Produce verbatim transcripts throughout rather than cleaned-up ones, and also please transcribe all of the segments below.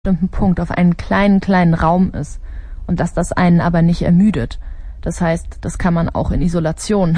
bestimmten Punkt auf einen kleinen, kleinen Raum ist und dass das einen aber nicht ermüdet. Das heißt, das kann man auch in Isolation.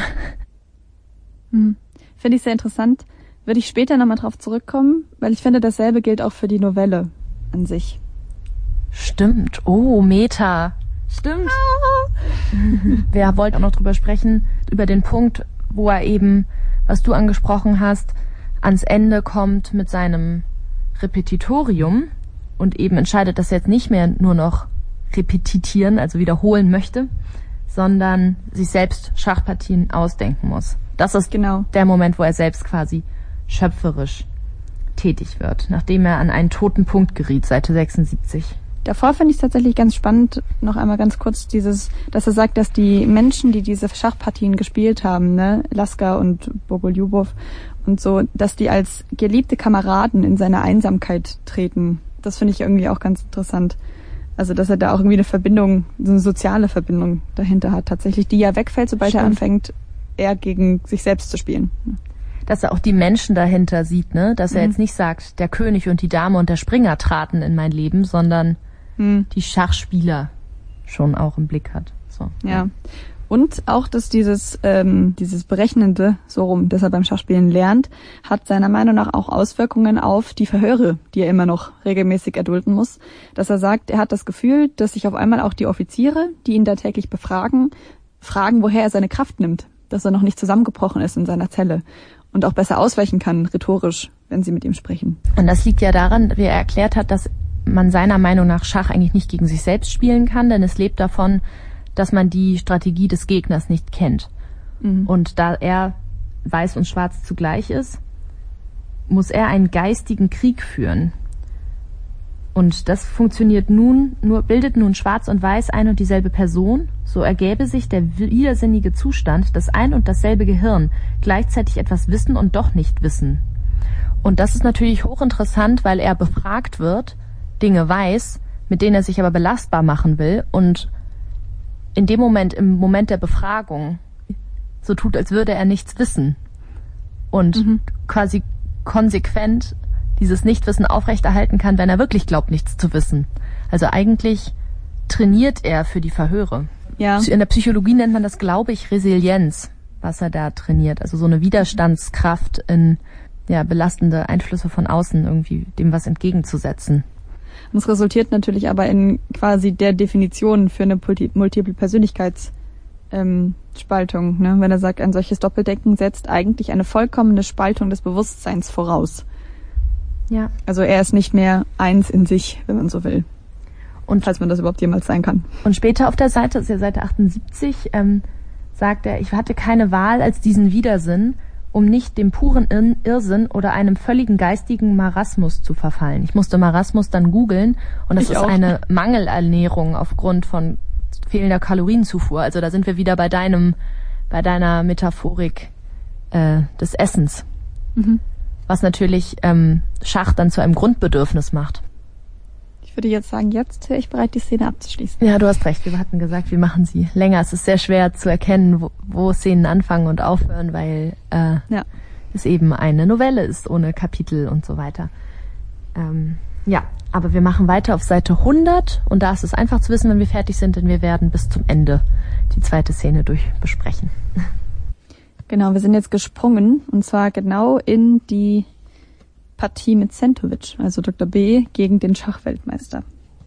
Hm. Finde ich sehr interessant. Würde ich später nochmal drauf zurückkommen, weil ich finde, dasselbe gilt auch für die Novelle an sich. Stimmt. Oh, Meta. Stimmt. Ah. Wir wollten auch noch drüber sprechen, über den Punkt, wo er eben, was du angesprochen hast, ans Ende kommt mit seinem Repetitorium und eben entscheidet, dass er jetzt nicht mehr nur noch repetitieren, also wiederholen möchte, sondern sich selbst Schachpartien ausdenken muss. Das ist genau der Moment, wo er selbst quasi schöpferisch tätig wird, nachdem er an einen toten Punkt geriet, Seite sechsundsiebzig. Davor finde ich es tatsächlich ganz spannend, noch einmal ganz kurz dieses, dass er sagt, dass die Menschen, die diese Schachpartien gespielt haben, ne, Lasker und Bogoljubov und so, dass die als geliebte Kameraden in seine Einsamkeit treten. Das finde ich irgendwie auch ganz interessant. Also, dass er da auch irgendwie eine Verbindung, so eine soziale Verbindung dahinter hat, tatsächlich, die ja wegfällt, sobald Stimmt. er anfängt, eher gegen sich selbst zu spielen. Dass er auch die Menschen dahinter sieht, ne? Dass mhm. er jetzt nicht sagt, der König und die Dame und der Springer traten in mein Leben, sondern mhm. die Schachspieler schon auch im Blick hat. So. Ja. ja. Und auch, dass dieses ähm, dieses Berechnende, so rum, das er beim Schachspielen lernt, hat seiner Meinung nach auch Auswirkungen auf die Verhöre, die er immer noch regelmäßig erdulden muss. Dass er sagt, er hat das Gefühl, dass sich auf einmal auch die Offiziere, die ihn da täglich befragen, fragen, woher er seine Kraft nimmt. Dass er noch nicht zusammengebrochen ist in seiner Zelle und auch besser ausweichen kann, rhetorisch, wenn sie mit ihm sprechen. Und das liegt ja daran, wie er erklärt hat, dass man seiner Meinung nach Schach eigentlich nicht gegen sich selbst spielen kann, denn es lebt davon, dass man die Strategie des Gegners nicht kennt. Mhm. Und da er weiß und schwarz zugleich ist, muss er einen geistigen Krieg führen. Und das funktioniert nun, nur bildet nun schwarz und weiß ein und dieselbe Person, so ergäbe sich der widersinnige Zustand, dass ein und dasselbe Gehirn gleichzeitig etwas wissen und doch nicht wissen. Und das ist natürlich hochinteressant, weil er befragt wird, Dinge weiß, mit denen er sich aber belastbar machen will und in dem Moment, im Moment der Befragung, so tut, als würde er nichts wissen und mhm. quasi konsequent dieses Nichtwissen aufrechterhalten kann, wenn er wirklich glaubt, nichts zu wissen. Also eigentlich trainiert er für die Verhöre. Ja. In der Psychologie nennt man das, glaube ich, Resilienz, was er da trainiert. Also so eine Widerstandskraft in ja, belastende Einflüsse von außen irgendwie dem was entgegenzusetzen. Und es resultiert natürlich aber in quasi der Definition für eine Multiple-Persönlichkeitsspaltung. Ähm, ne? Wenn er sagt, ein solches Doppeldenken setzt eigentlich eine vollkommene Spaltung des Bewusstseins voraus. Ja. Also er ist nicht mehr eins in sich, wenn man so will. Und falls man das überhaupt jemals sein kann. Und später auf der Seite, das ist ja Seite achtundsiebzig, ähm, sagt er, ich hatte keine Wahl als diesen Widersinn, um nicht dem puren Irrsinn oder einem völligen geistigen Marasmus zu verfallen. Ich musste Marasmus dann googeln und das ich ist auch. eine Mangelernährung aufgrund von fehlender Kalorienzufuhr. Also da sind wir wieder bei deinem, bei deiner Metaphorik äh, des Essens. Mhm. Was natürlich ähm, Schach dann zu einem Grundbedürfnis macht. Ich würde jetzt sagen, jetzt wäre ich bereit, die Szene abzuschließen. Ja, du hast recht. Wir hatten gesagt, wir machen sie länger. Es ist sehr schwer zu erkennen, wo, wo Szenen anfangen und aufhören, weil äh, ja. es eben eine Novelle ist, ohne Kapitel und so weiter. Ähm, ja, aber wir machen weiter auf Seite hundert und da ist es einfach zu wissen, wenn wir fertig sind, denn wir werden bis zum Ende die zweite Szene durch besprechen. Genau, wir sind jetzt gesprungen und zwar genau in die Partie mit Centovic, also Doktor B gegen den Schachweltmeister.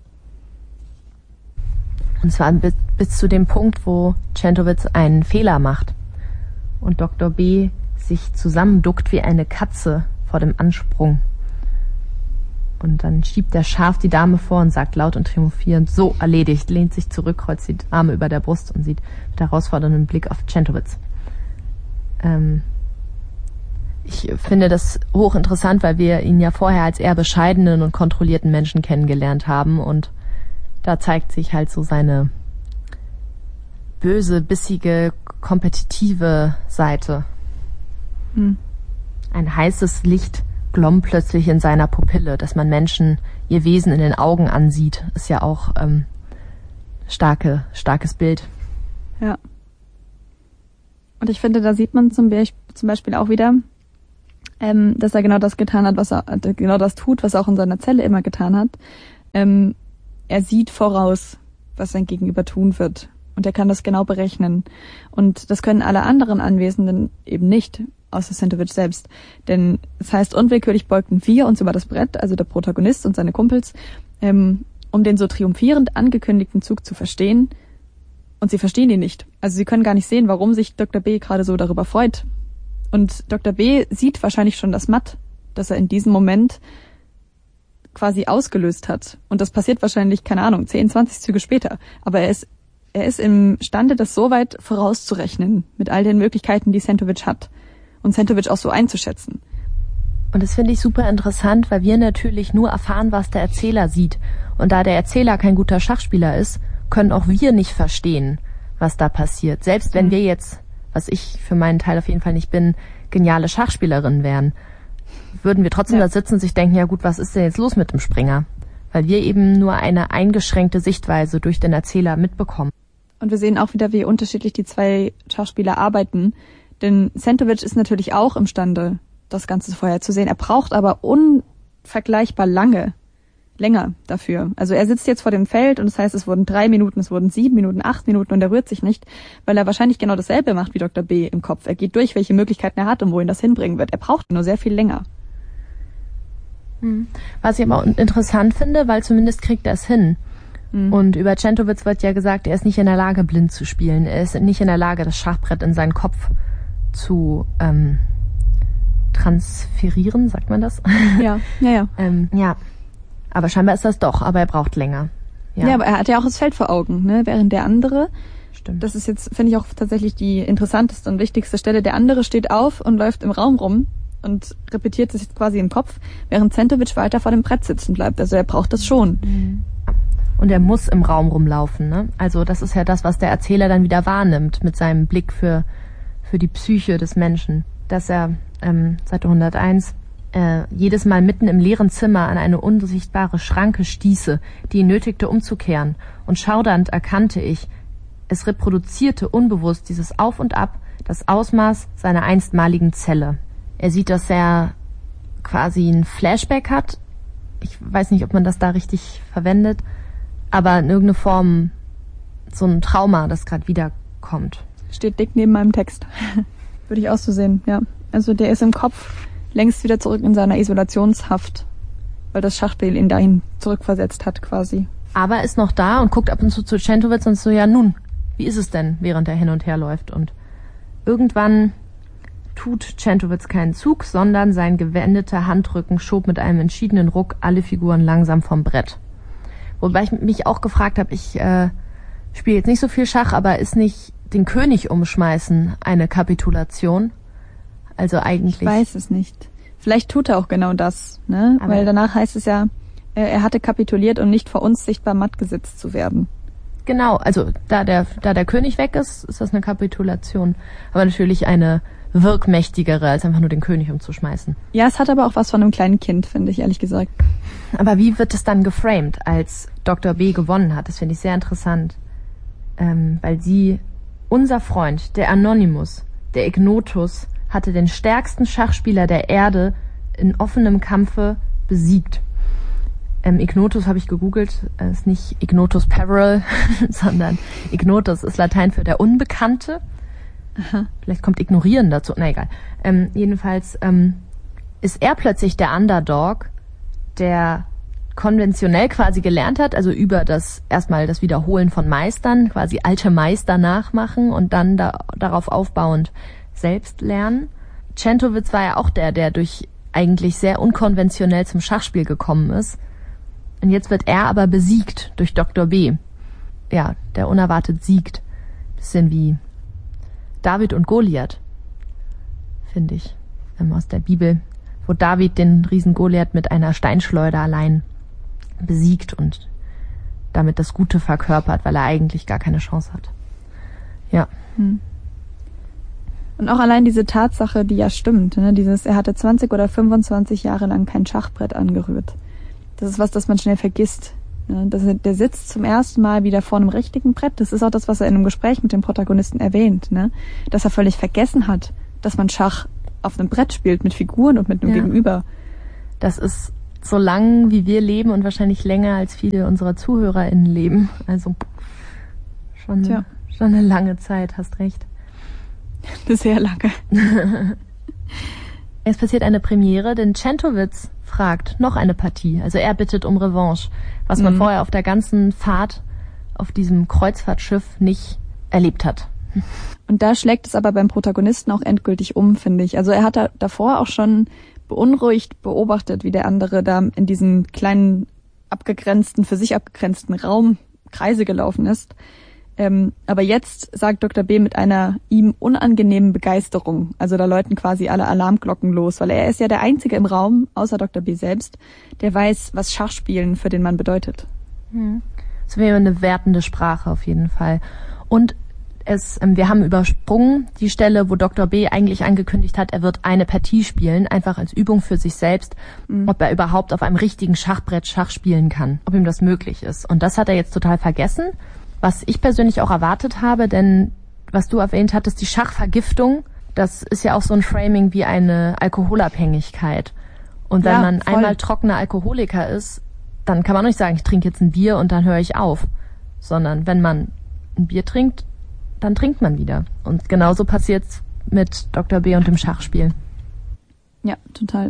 Und zwar bis, bis zu dem Punkt, wo Centovic einen Fehler macht und Doktor B sich zusammenduckt wie eine Katze vor dem Ansprung. Und dann schiebt er scharf die Dame vor und sagt laut und triumphierend, so, erledigt, lehnt sich zurück, kreuzt die Arme über der Brust und sieht mit herausforderndem Blick auf Centovic. Ähm, Ich finde das hochinteressant, weil wir ihn ja vorher als eher bescheidenen und kontrollierten Menschen kennengelernt haben und da zeigt sich halt so seine böse, bissige, kompetitive Seite. Hm. Ein heißes Licht glomm plötzlich in seiner Pupille, dass man Menschen ihr Wesen in den Augen ansieht, ist ja auch ähm, starke, starkes Bild. Ja. Und ich finde, da sieht man zum Beispiel, zum Beispiel auch wieder, ähm, dass er genau das getan hat, was er genau das tut, was er auch in seiner Zelle immer getan hat. ähm, er sieht voraus, was sein Gegenüber tun wird. Und er kann das genau berechnen. Und das können alle anderen Anwesenden eben nicht, außer Centovich selbst. Denn es heißt, unwillkürlich beugten wir uns über das Brett, also der Protagonist und seine Kumpels, ähm, um den so triumphierend angekündigten Zug zu verstehen. Und sie verstehen ihn nicht. Also sie können gar nicht sehen, warum sich Doktor B gerade so darüber freut. Und Doktor B sieht wahrscheinlich schon das Matt, das er in diesem Moment quasi ausgelöst hat. Und das passiert wahrscheinlich, keine Ahnung, zehn, zwanzig Züge später. Aber er ist Er ist imstande, das so weit vorauszurechnen, mit all den Möglichkeiten, die Centovich hat. Und Centovich auch so einzuschätzen. Und das finde ich super interessant, weil wir natürlich nur erfahren, was der Erzähler sieht. Und da der Erzähler kein guter Schachspieler ist, können auch wir nicht verstehen, was da passiert. Selbst wenn wir jetzt, was ich für meinen Teil auf jeden Fall nicht bin, geniale Schachspielerinnen wären, würden wir trotzdem ja. da sitzen und sich denken, ja gut, was ist denn jetzt los mit dem Springer? Weil wir eben nur eine eingeschränkte Sichtweise durch den Erzähler mitbekommen. Und wir sehen auch wieder, wie unterschiedlich die zwei Schachspieler arbeiten. Denn Centovich ist natürlich auch imstande, das Ganze vorher zu sehen. Er braucht aber unvergleichbar lange, länger dafür. Also er sitzt jetzt vor dem Feld und das heißt, es wurden drei Minuten, es wurden sieben Minuten, acht Minuten und er rührt sich nicht, weil er wahrscheinlich genau dasselbe macht wie Doktor B im Kopf. Er geht durch, welche Möglichkeiten er hat und wohin das hinbringen wird. Er braucht nur sehr viel länger. Was ich aber interessant finde, weil zumindest kriegt er es hin. Mhm. Und über Centovich wird ja gesagt, er ist nicht in der Lage, blind zu spielen. Er ist nicht in der Lage, das Schachbrett in seinen Kopf zu ähm, transferieren, sagt man das? Ja, ja, ja. ähm, ja, aber scheinbar ist das doch, aber er braucht länger. Ja, ja, aber er hat ja auch das Feld vor Augen, ne? Während der andere, stimmt. Das ist jetzt, finde ich, auch tatsächlich die interessanteste und wichtigste Stelle. Der andere steht auf und läuft im Raum rum und repetiert es jetzt quasi im Kopf, während Centovich weiter vor dem Brett sitzen bleibt. Also er braucht das schon. Mhm. Und er muss im Raum rumlaufen, ne? Also das ist ja das, was der Erzähler dann wieder wahrnimmt mit seinem Blick für für die Psyche des Menschen. Dass er, ähm, Seite hunderteins, äh, jedes Mal mitten im leeren Zimmer an eine unsichtbare Schranke stieße, die ihn nötigte umzukehren. Und schaudernd erkannte ich, es reproduzierte unbewusst dieses Auf und Ab, das Ausmaß seiner einstmaligen Zelle. Er sieht, dass er quasi ein Flashback hat. Ich weiß nicht, ob man das da richtig verwendet, aber in irgendeiner Form so ein Trauma, das gerade wiederkommt. Steht dick neben meinem Text. Würde ich auch so sehen, ja. Also der ist im Kopf längst wieder zurück in seiner Isolationshaft, weil das Schachspiel ihn dahin zurückversetzt hat quasi. Aber er ist noch da und guckt ab und zu zu Centovich und so, ja nun, wie ist es denn, während er hin und her läuft? Und irgendwann tut Centovich keinen Zug, sondern sein gewendeter Handrücken schob mit einem entschiedenen Ruck alle Figuren langsam vom Brett. Wobei ich mich auch gefragt habe, ich äh, spiele jetzt nicht so viel Schach, aber ist nicht den König umschmeißen eine Kapitulation? Also eigentlich... Ich weiß es nicht. Vielleicht tut er auch genau das, ne? Aber weil danach heißt es ja, er hatte kapituliert, um nicht vor uns sichtbar matt gesetzt zu werden. Genau, also da der, da der König weg ist, ist das eine Kapitulation. Aber natürlich eine wirkmächtigere, als einfach nur den König umzuschmeißen. Ja, es hat aber auch was von einem kleinen Kind, finde ich, ehrlich gesagt. Aber wie wird es dann geframed, als Doktor B gewonnen hat? Das finde ich sehr interessant. Ähm, weil sie, unser Freund, der Anonymous, der Ignotus, hatte den stärksten Schachspieler der Erde in offenem Kampfe besiegt. Ähm, Ignotus habe ich gegoogelt, äh, ist nicht Ignotus Peverell, sondern Ignotus ist Latein für der Unbekannte. Aha. Vielleicht kommt Ignorieren dazu, na egal. Ähm, jedenfalls ähm, ist er plötzlich der Underdog, der konventionell quasi gelernt hat, also über das erstmal das Wiederholen von Meistern, quasi alte Meister nachmachen und dann da, darauf aufbauend selbst lernen. Centovich war ja auch der, der durch eigentlich sehr unkonventionell zum Schachspiel gekommen ist. Und jetzt wird er aber besiegt durch Doktor B. Ja, der unerwartet siegt. Bisschen wie David und Goliath, finde ich, ähm, aus der Bibel, wo David den Riesen Goliath mit einer Steinschleuder allein besiegt und damit das Gute verkörpert, weil er eigentlich gar keine Chance hat. Ja. Hm. Und auch allein diese Tatsache, die ja stimmt, ne? Dieses, er hatte zwanzig oder fünfundzwanzig Jahre lang kein Schachbrett angerührt. Das ist was, das man schnell vergisst. Ne? Das, der sitzt zum ersten Mal wieder vor einem richtigen Brett. Das ist auch das, was er in einem Gespräch mit dem Protagonisten erwähnt, ne? Dass er völlig vergessen hat, dass man Schach auf einem Brett spielt mit Figuren und mit einem ja. Gegenüber. Das ist so lang wie wir leben und wahrscheinlich länger als viele unserer ZuhörerInnen leben. Also schon, Tja. schon eine lange Zeit, hast recht. Sehr lange. Es passiert eine Premiere, denn Centowitz fragt noch eine Partie. Also er bittet um Revanche, was man mhm. vorher auf der ganzen Fahrt auf diesem Kreuzfahrtschiff nicht erlebt hat. Und da schlägt es aber beim Protagonisten auch endgültig um, finde ich. Also er hat da davor auch schon beunruhigt beobachtet, wie der andere da in diesem kleinen, abgegrenzten, für sich abgegrenzten Raum Kreise gelaufen ist. Ähm, aber jetzt sagt Doktor B mit einer ihm unangenehmen Begeisterung, also da läuten quasi alle Alarmglocken los, weil er ist ja der Einzige im Raum, außer Doktor B selbst, der weiß, was Schachspielen für den Mann bedeutet. Hm. Das wäre eine wertende Sprache auf jeden Fall. Und es, ähm, wir haben übersprungen die Stelle, wo Doktor B eigentlich angekündigt hat, er wird eine Partie spielen, einfach als Übung für sich selbst, mhm. ob er überhaupt auf einem richtigen Schachbrett Schach spielen kann, ob ihm das möglich ist. Und das hat er jetzt total vergessen. Was ich persönlich auch erwartet habe, denn was du erwähnt hattest, die Schachvergiftung, das ist ja auch so ein Framing wie eine Alkoholabhängigkeit. Und wenn ja, man voll. einmal trockener Alkoholiker ist, dann kann man nicht sagen, ich trinke jetzt ein Bier und dann höre ich auf. Sondern wenn man ein Bier trinkt, dann trinkt man wieder. Und genauso passiert's mit Doktor B und dem Schachspiel. Ja, total.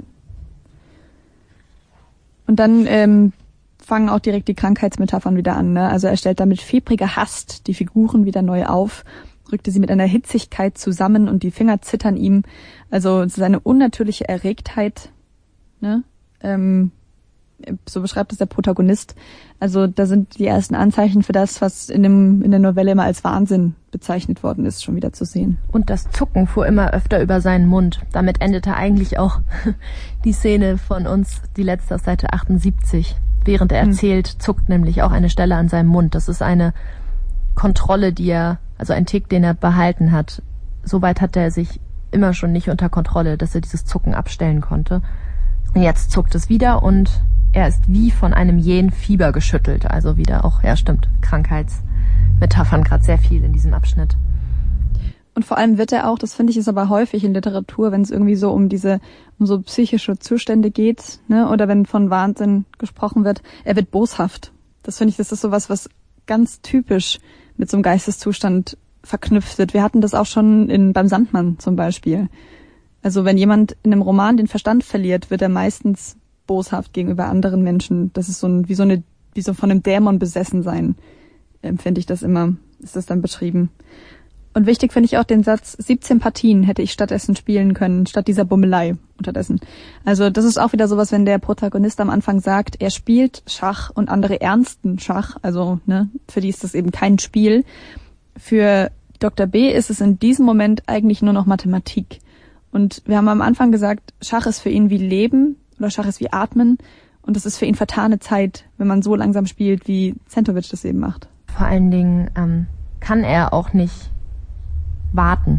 Und dann ähm, fangen auch direkt die Krankheitsmetaphern wieder an. Ne? Also er stellt damit febrige Hast die Figuren wieder neu auf, rückte sie mit einer Hitzigkeit zusammen und die Finger zittern ihm. Also seine unnatürliche Erregtheit, ne? ähm, so beschreibt es der Protagonist. Also da sind die ersten Anzeichen für das, was in dem in der Novelle immer als Wahnsinn bezeichnet worden ist, schon wieder zu sehen. Und das Zucken fuhr immer öfter über seinen Mund. Damit endete eigentlich auch die Szene von uns, die letzte auf Seite achtundsiebzig. Während er erzählt, hm. zuckt nämlich auch eine Stelle an seinem Mund. Das ist eine Kontrolle, die er, also ein Tick, den er behalten hat. Soweit hat er sich immer schon nicht unter Kontrolle, dass er dieses Zucken abstellen konnte. Jetzt zuckt es wieder und er ist wie von einem jähen Fieber geschüttelt. Also wieder auch, ja stimmt, Krankheitsmetaphern gerade sehr viel in diesem Abschnitt. Und vor allem wird er auch, das finde ich ist aber häufig in Literatur, wenn es irgendwie so um diese, um so psychische Zustände geht, ne, oder wenn von Wahnsinn gesprochen wird, er wird boshaft. Das finde ich, das ist sowas, was ganz typisch mit so einem Geisteszustand verknüpft wird. Wir hatten das auch schon in, beim Sandmann zum Beispiel. Also wenn jemand in einem Roman den Verstand verliert, wird er meistens boshaft gegenüber anderen Menschen. Das ist so ein, wie so eine, wie so von einem Dämon besessen sein, empfinde ich das immer, ist das dann beschrieben. Und wichtig finde ich auch den Satz, siebzehn Partien hätte ich stattdessen spielen können, statt dieser Bummelei unterdessen. Also das ist auch wieder sowas, wenn der Protagonist am Anfang sagt, er spielt Schach und andere ernsten Schach, also ne, für die ist das eben kein Spiel. Für Doktor B ist es in diesem Moment eigentlich nur noch Mathematik. Und wir haben am Anfang gesagt, Schach ist für ihn wie Leben oder Schach ist wie Atmen und das ist für ihn vertane Zeit, wenn man so langsam spielt, wie Centowitz das eben macht. Vor allen Dingen ähm, kann er auch nicht warten.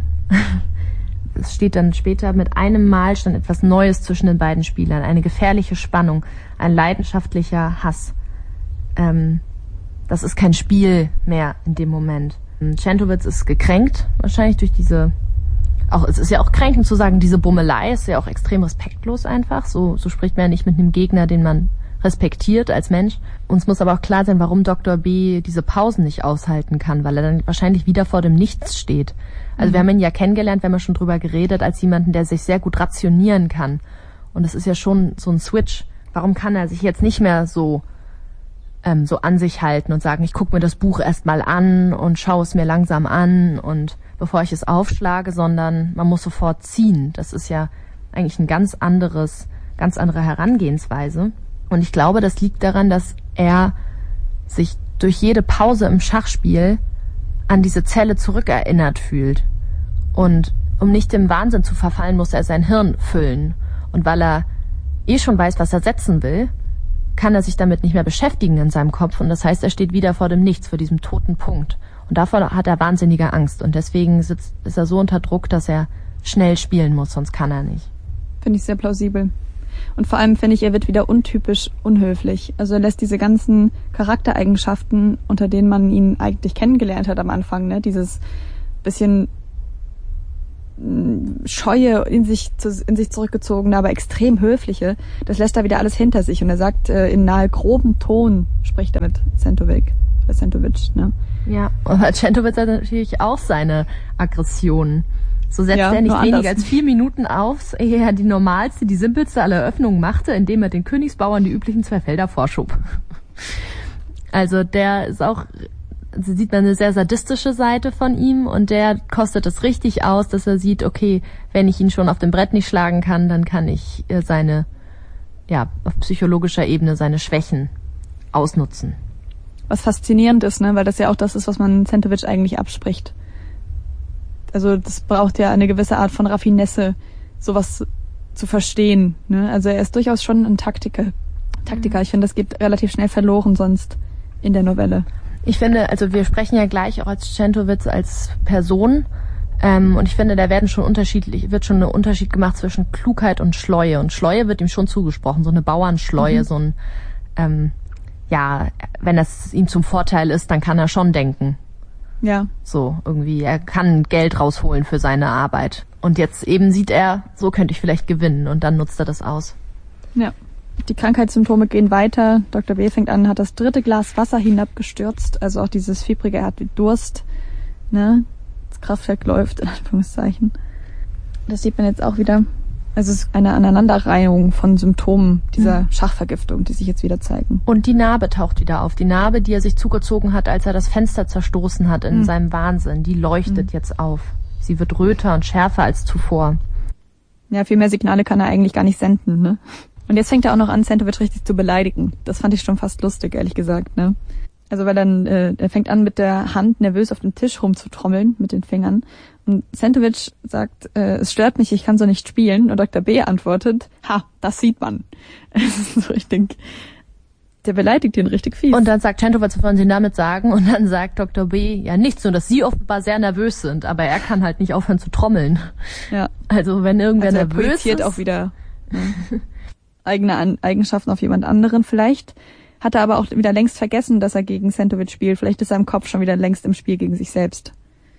Es steht dann später, mit einem Mal stand etwas Neues zwischen den beiden Spielern, eine gefährliche Spannung, ein leidenschaftlicher Hass. Ähm, das ist kein Spiel mehr in dem Moment. Centowitz ist gekränkt, wahrscheinlich durch diese, auch es ist ja auch kränkend zu sagen, diese Bummelei ist ja auch extrem respektlos einfach. So, so spricht man ja nicht mit einem Gegner, den man respektiert als Mensch. Uns muss aber auch klar sein, warum Doktor B diese Pausen nicht aushalten kann, weil er dann wahrscheinlich wieder vor dem Nichts steht. Also mhm. wir haben ihn ja kennengelernt, wir haben ja schon drüber geredet, als jemanden, der sich sehr gut rationieren kann. Und es ist ja schon so ein Switch. Warum kann er sich jetzt nicht mehr so ähm, so an sich halten und sagen, ich gucke mir das Buch erstmal an und schaue es mir langsam an und bevor ich es aufschlage, sondern man muss sofort ziehen. Das ist ja eigentlich ein ganz anderes, ganz andere Herangehensweise. Und ich glaube, das liegt daran, dass er sich durch jede Pause im Schachspiel an diese Zelle zurückerinnert fühlt. Und um nicht dem Wahnsinn zu verfallen, muss er sein Hirn füllen. Und weil er eh schon weiß, was er setzen will, kann er sich damit nicht mehr beschäftigen in seinem Kopf. Und das heißt, er steht wieder vor dem Nichts, vor diesem toten Punkt. Und davor hat er wahnsinnige Angst. Und deswegen sitzt, ist er so unter Druck, dass er schnell spielen muss, sonst kann er nicht. Finde ich sehr plausibel. Und vor allem finde ich, er wird wieder untypisch unhöflich. Also er lässt diese ganzen Charaktereigenschaften, unter denen man ihn eigentlich kennengelernt hat am Anfang, ne, dieses bisschen scheue, in sich, zu, in sich zurückgezogene, aber extrem höfliche, das lässt er wieder alles hinter sich. Und er sagt, äh, in nahe grobem Ton spricht er mit Centovic. Oder Centovic, ne? Ja, aber Centovic hat natürlich auch seine Aggressionen. So setzt ja, er nicht weniger als vier Minuten auf, ehe er die normalste, die simpelste aller Eröffnungen machte, indem er den Königsbauern die üblichen zwei Felder vorschob. Also der ist auch, also sieht man eine sehr sadistische Seite von ihm und der kostet es richtig aus, dass er sieht, okay, wenn ich ihn schon auf dem Brett nicht schlagen kann, dann kann ich seine, ja, auf psychologischer Ebene seine Schwächen ausnutzen. Was faszinierend ist, ne, weil das ja auch das ist, was man Centovic eigentlich abspricht. Also das braucht ja eine gewisse Art von Raffinesse, sowas zu verstehen. Ne? Also er ist durchaus schon ein Taktiker. Taktiker. Ich finde, das geht relativ schnell verloren sonst in der Novelle. Ich finde, also wir sprechen ja gleich auch als Centovic als Person. Ähm, und ich finde, da werden schon unterschiedlich, wird schon ein Unterschied gemacht zwischen Klugheit und Schleue. Und Schleue wird ihm schon zugesprochen, so eine Bauernschleue, mhm. so ein, ähm, ja, wenn das ihm zum Vorteil ist, dann kann er schon denken. Ja. So, irgendwie, er kann Geld rausholen für seine Arbeit. Und jetzt eben sieht er, so könnte ich vielleicht gewinnen und dann nutzt er das aus. Ja. Die Krankheitssymptome gehen weiter. Doktor B. fängt an, hat das dritte Glas Wasser hinabgestürzt. Also auch dieses Fiebrige, er hat Durst. Ne? Das Kraftwerk läuft, in Anführungszeichen. Das sieht man jetzt auch wieder. Also es ist eine Aneinanderreihung von Symptomen dieser mhm. Schachvergiftung, die sich jetzt wieder zeigen. Und die Narbe taucht wieder auf. Die Narbe, die er sich zugezogen hat, als er das Fenster zerstoßen hat in mhm. seinem Wahnsinn, die leuchtet mhm. jetzt auf. Sie wird röter und schärfer als zuvor. Ja, viel mehr Signale kann er eigentlich gar nicht senden, ne? Und jetzt fängt er auch noch an, Centovic richtig zu beleidigen. Das fand ich schon fast lustig, ehrlich gesagt, ne? Also weil dann, äh, er fängt an, mit der Hand nervös auf dem Tisch rumzutrommeln, mit den Fingern. Und Centovic sagt, äh, es stört mich, ich kann so nicht spielen. Und Doktor B. antwortet, ha, das sieht man. So richtig, der beleidigt ihn richtig fies. Und dann sagt Centovic, was wollen Sie damit sagen? Und dann sagt Doktor B., ja nichts, nur dass Sie offenbar sehr nervös sind, aber er kann halt nicht aufhören zu trommeln. Ja. Also wenn irgendwer also er nervös projiziert ist. auch wieder ne, eigene An- Eigenschaften auf jemand anderen vielleicht. Hat er aber auch wieder längst vergessen, dass er gegen Centovic spielt. Vielleicht ist er im Kopf schon wieder längst im Spiel gegen sich selbst.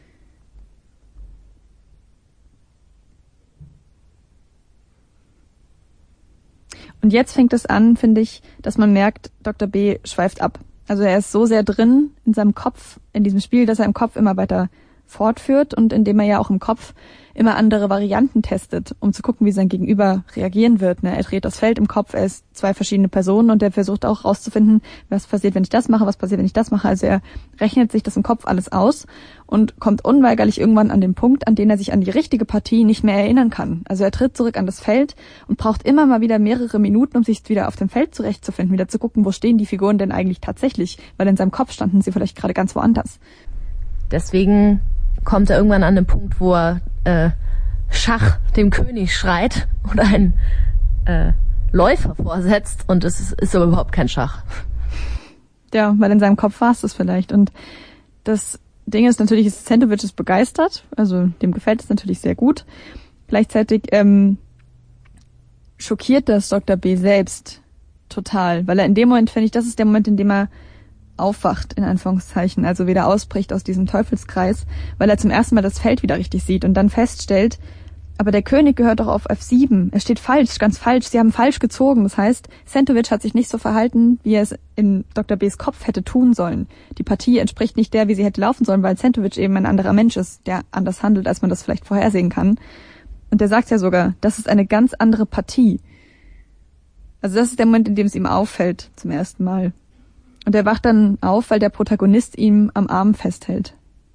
Und jetzt fängt es an, finde ich, dass man merkt, Doktor B. schweift ab. Also er ist so sehr drin in seinem Kopf, in diesem Spiel, dass er im Kopf immer weiter fortführt und indem er ja auch im Kopf immer andere Varianten testet, um zu gucken, wie sein Gegenüber reagieren wird. Er dreht das Feld im Kopf, er ist zwei verschiedene Personen und er versucht auch rauszufinden, was passiert, wenn ich das mache, was passiert, wenn ich das mache. Also er rechnet sich das im Kopf alles aus und kommt unweigerlich irgendwann an den Punkt, an den er sich an die richtige Partie nicht mehr erinnern kann. Also er tritt zurück an das Feld und braucht immer mal wieder mehrere Minuten, um sich wieder auf dem Feld zurechtzufinden, wieder zu gucken, wo stehen die Figuren denn eigentlich tatsächlich, weil in seinem Kopf standen sie vielleicht gerade ganz woanders. Deswegen kommt er irgendwann an den Punkt, wo er äh, Schach dem König schreit oder einen äh, Läufer vorsetzt und es ist, ist aber überhaupt kein Schach. Ja, weil in seinem Kopf war es das vielleicht. Und das Ding ist natürlich, ist Centovic ist begeistert, also dem gefällt es natürlich sehr gut. Gleichzeitig ähm, schockiert das Doktor B. selbst total, weil er in dem Moment, finde ich, das ist der Moment, in dem er aufwacht, in Anführungszeichen, also wieder ausbricht aus diesem Teufelskreis, weil er zum ersten Mal das Feld wieder richtig sieht und dann feststellt, aber der König gehört doch auf F sieben. Er steht falsch, ganz falsch. Sie haben falsch gezogen. Das heißt, Centovic hat sich nicht so verhalten, wie er es in Doktor B.'s Kopf hätte tun sollen. Die Partie entspricht nicht der, wie sie hätte laufen sollen, weil Centovic eben ein anderer Mensch ist, der anders handelt, als man das vielleicht vorhersehen kann. Und der sagt ja sogar, das ist eine ganz andere Partie. Also das ist der Moment, in dem es ihm auffällt, zum ersten Mal. Und er wacht dann auf, weil der Protagonist ihm am Arm festhält.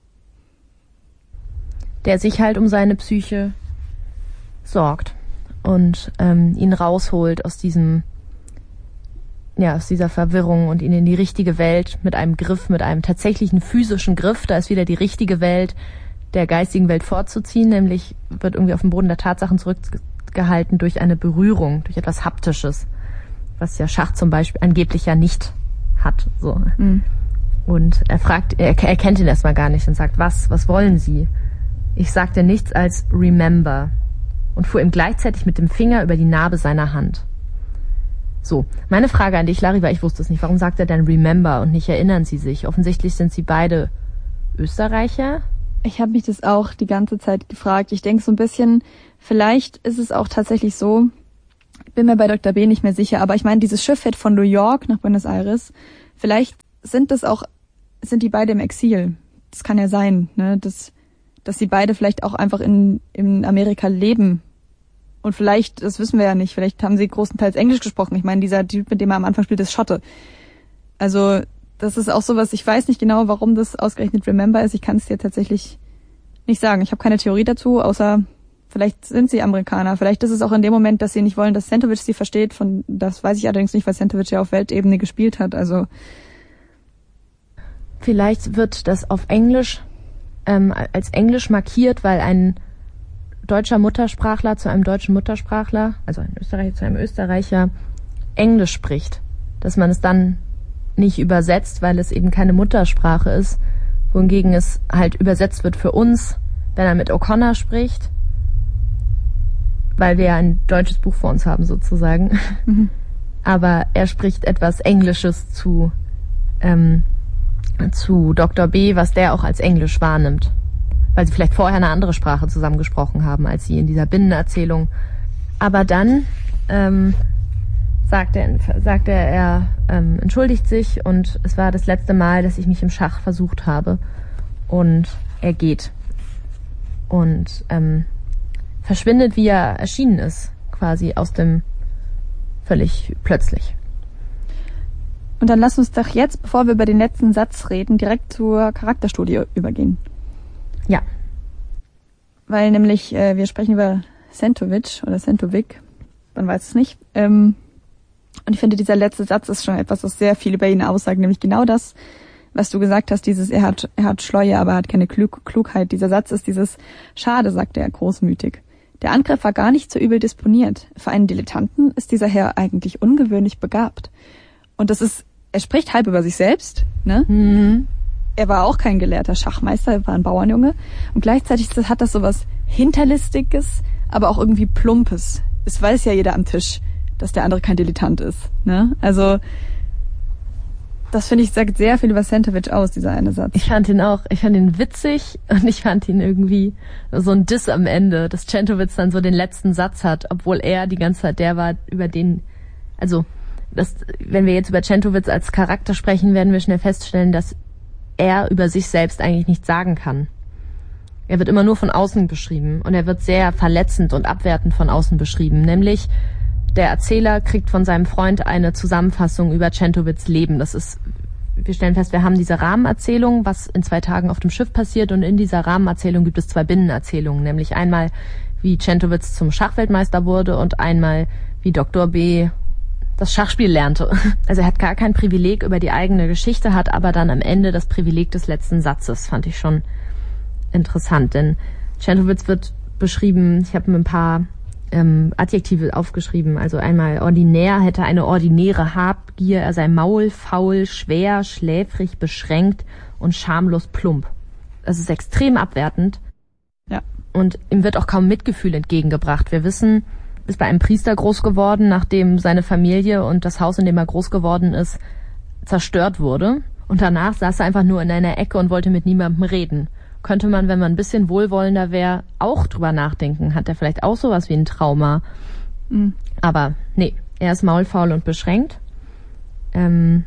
Der sich halt um seine Psyche sorgt und ähm, ihn rausholt aus diesem, ja, aus dieser Verwirrung und ihn in die richtige Welt mit einem Griff, mit einem tatsächlichen physischen Griff. Da ist wieder die richtige Welt der geistigen Welt vorzuziehen, nämlich wird irgendwie auf den Boden der Tatsachen zurückgehalten durch eine Berührung, durch etwas Haptisches, was ja Schach zum Beispiel angeblich ja nicht hat, so. Mhm. Und er fragt, er, er kennt ihn erstmal gar nicht und sagt, was, was wollen Sie? Ich sagte nichts als remember und fuhr ihm gleichzeitig mit dem Finger über die Narbe seiner Hand. So, meine Frage an dich, Larry, weil ich wusste es nicht, warum sagt er denn remember und nicht erinnern Sie sich? Offensichtlich sind Sie beide Österreicher, Ich habe mich das auch die ganze Zeit gefragt. Ich denke so ein bisschen, vielleicht ist es auch tatsächlich so, bin mir bei Doktor B nicht mehr sicher, aber ich meine, dieses Schiff fährt von New York nach Buenos Aires. Vielleicht sind das auch, sind die beide im Exil. Das kann ja sein, ne, dass, dass sie beide vielleicht auch einfach in, in Amerika leben. Und vielleicht, das wissen wir ja nicht, vielleicht haben sie großenteils Englisch gesprochen. Ich meine, dieser Typ, mit dem er am Anfang spielt, ist Schotte. Also, das ist auch sowas, ich weiß nicht genau, warum das ausgerechnet Remember ist. Ich kann es dir tatsächlich nicht sagen. Ich habe keine Theorie dazu, außer vielleicht sind sie Amerikaner. Vielleicht ist es auch in dem Moment, dass sie nicht wollen, dass Sentovic sie versteht. Von das weiß ich allerdings nicht, weil Sentovic ja auf Weltebene gespielt hat. Also vielleicht wird das auf Englisch ähm, als Englisch markiert, weil ein deutscher Muttersprachler zu einem deutschen Muttersprachler, also ein Österreicher zu einem Österreicher, Englisch spricht. Dass man es dann nicht übersetzt, weil es eben keine Muttersprache ist, wohingegen es halt übersetzt wird für uns, wenn er mit O'Connor spricht, weil wir ja ein deutsches Buch vor uns haben sozusagen. Mhm. Aber er spricht etwas Englisches zu ähm, zu Doktor B, was der auch als Englisch wahrnimmt, weil sie vielleicht vorher eine andere Sprache zusammengesprochen haben, als sie in dieser Binnenerzählung. Aber dann ähm, sagt er, sagt er, er ähm, entschuldigt sich und es war das letzte Mal, dass ich mich im Schach versucht habe. Und er geht. Und ähm, verschwindet, wie er erschienen ist, quasi aus dem völlig plötzlich. Und dann lass uns doch jetzt, bevor wir über den letzten Satz reden, direkt zur Charakterstudie übergehen. Ja. Weil nämlich, äh, wir sprechen über Sentovic oder Sentovic, man weiß es nicht, ähm, und ich finde, dieser letzte Satz ist schon etwas, was sehr viel über ihn aussagt, nämlich genau das, was du gesagt hast, dieses, er hat, er hat Schleue, aber er hat keine Klug- Klugheit. Dieser Satz ist dieses, schade, sagte er großmütig. Der Angriff war gar nicht so übel disponiert. Für einen Dilettanten ist dieser Herr eigentlich ungewöhnlich begabt. Und das ist, er spricht halb über sich selbst, ne? Mhm. Er war auch kein gelehrter Schachmeister, er war ein Bauernjunge. Und gleichzeitig hat das so was Hinterlistiges, aber auch irgendwie Plumpes. Es weiß ja jeder am Tisch, dass der andere kein Dilettant ist, ne? Also, das finde ich, sagt sehr viel über Sentovic aus, dieser eine Satz. Ich fand ihn auch, ich fand ihn witzig und ich fand ihn irgendwie so ein Diss am Ende, dass Sentovic dann so den letzten Satz hat, obwohl er die ganze Zeit der war, über den, also, das, wenn wir jetzt über Sentovic als Charakter sprechen, werden wir schnell feststellen, dass er über sich selbst eigentlich nichts sagen kann. Er wird immer nur von außen beschrieben und er wird sehr verletzend und abwertend von außen beschrieben, nämlich der Erzähler kriegt von seinem Freund eine Zusammenfassung über Sentovics Leben. Das ist, wir stellen fest, wir haben diese Rahmenerzählung, was in zwei Tagen auf dem Schiff passiert, und in dieser Rahmenerzählung gibt es zwei Binnenerzählungen, nämlich einmal, wie Sentovic zum Schachweltmeister wurde und einmal, wie Doktor B das Schachspiel lernte. Also er hat gar kein Privileg über die eigene Geschichte, hat aber dann am Ende das Privileg des letzten Satzes. Fand ich schon interessant, denn Sentovic wird beschrieben, ich habe mir ein paar ähm, Adjektive aufgeschrieben, also einmal ordinär, hätte eine ordinäre Habgier, er sei maul, faul, schwer, schläfrig, beschränkt und schamlos plump. Das ist extrem abwertend. Ja. Und ihm wird auch kaum Mitgefühl entgegengebracht. Wir wissen, ist bei einem Priester groß geworden, nachdem seine Familie und das Haus, in dem er groß geworden ist, zerstört wurde. Und danach saß er einfach nur in einer Ecke und wollte mit niemandem reden. Könnte man, wenn man ein bisschen wohlwollender wäre, auch drüber nachdenken. Hat er vielleicht auch sowas wie ein Trauma? Mhm. Aber nee, er ist maulfaul und beschränkt. Ähm,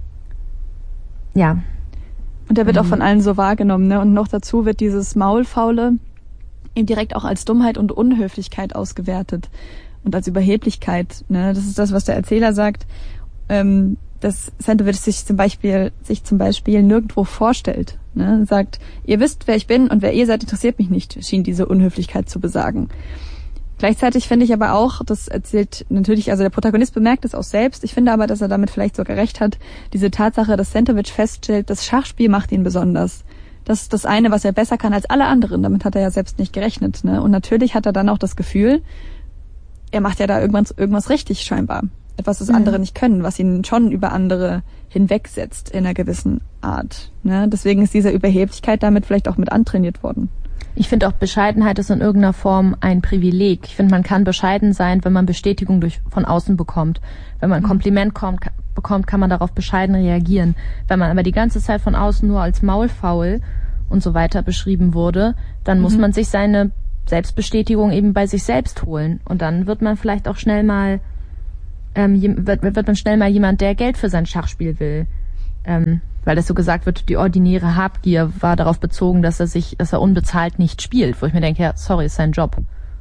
ja. Und er wird mhm. auch von allen so wahrgenommen, ne? Und noch dazu wird dieses Maulfaule eben direkt auch als Dummheit und Unhöflichkeit ausgewertet und als Überheblichkeit, ne? Das ist das, was der Erzähler sagt, ähm, dass Sentovic sich zum Beispiel sich zum Beispiel nirgendwo vorstellt, ne? Sagt, ihr wisst, wer ich bin und wer ihr seid, interessiert mich nicht, schien diese Unhöflichkeit zu besagen. Gleichzeitig finde ich aber auch, das erzählt natürlich, also der Protagonist bemerkt es auch selbst, ich finde aber, dass er damit vielleicht sogar recht hat, diese Tatsache, dass Sentovic feststellt, das Schachspiel macht ihn besonders. Das ist das eine, was er besser kann als alle anderen. Damit hat er ja selbst nicht gerechnet, ne? Und natürlich hat er dann auch das Gefühl, er macht ja da irgendwas, irgendwas richtig scheinbar. Etwas, das andere mhm. nicht können, was ihn schon über andere hinwegsetzt in einer gewissen Art, ne? Deswegen ist diese Überheblichkeit damit vielleicht auch mit antrainiert worden. Ich finde auch, Bescheidenheit ist in irgendeiner Form ein Privileg. Ich finde, man kann bescheiden sein, wenn man Bestätigung durch von außen bekommt. Wenn man ein Kompliment kommt, bekommt, kann man darauf bescheiden reagieren. Wenn man aber die ganze Zeit von außen nur als maulfaul und so weiter beschrieben wurde, dann mhm. muss man sich seine Selbstbestätigung eben bei sich selbst holen. Und dann wird man vielleicht auch schnell mal, ähm, wird, wird man schnell mal jemand, der Geld für sein Schachspiel will. Ähm, weil das so gesagt wird, die ordinäre Habgier war darauf bezogen, dass er sich, dass er unbezahlt nicht spielt. Wo ich mir denke, ja, sorry, ist sein Job.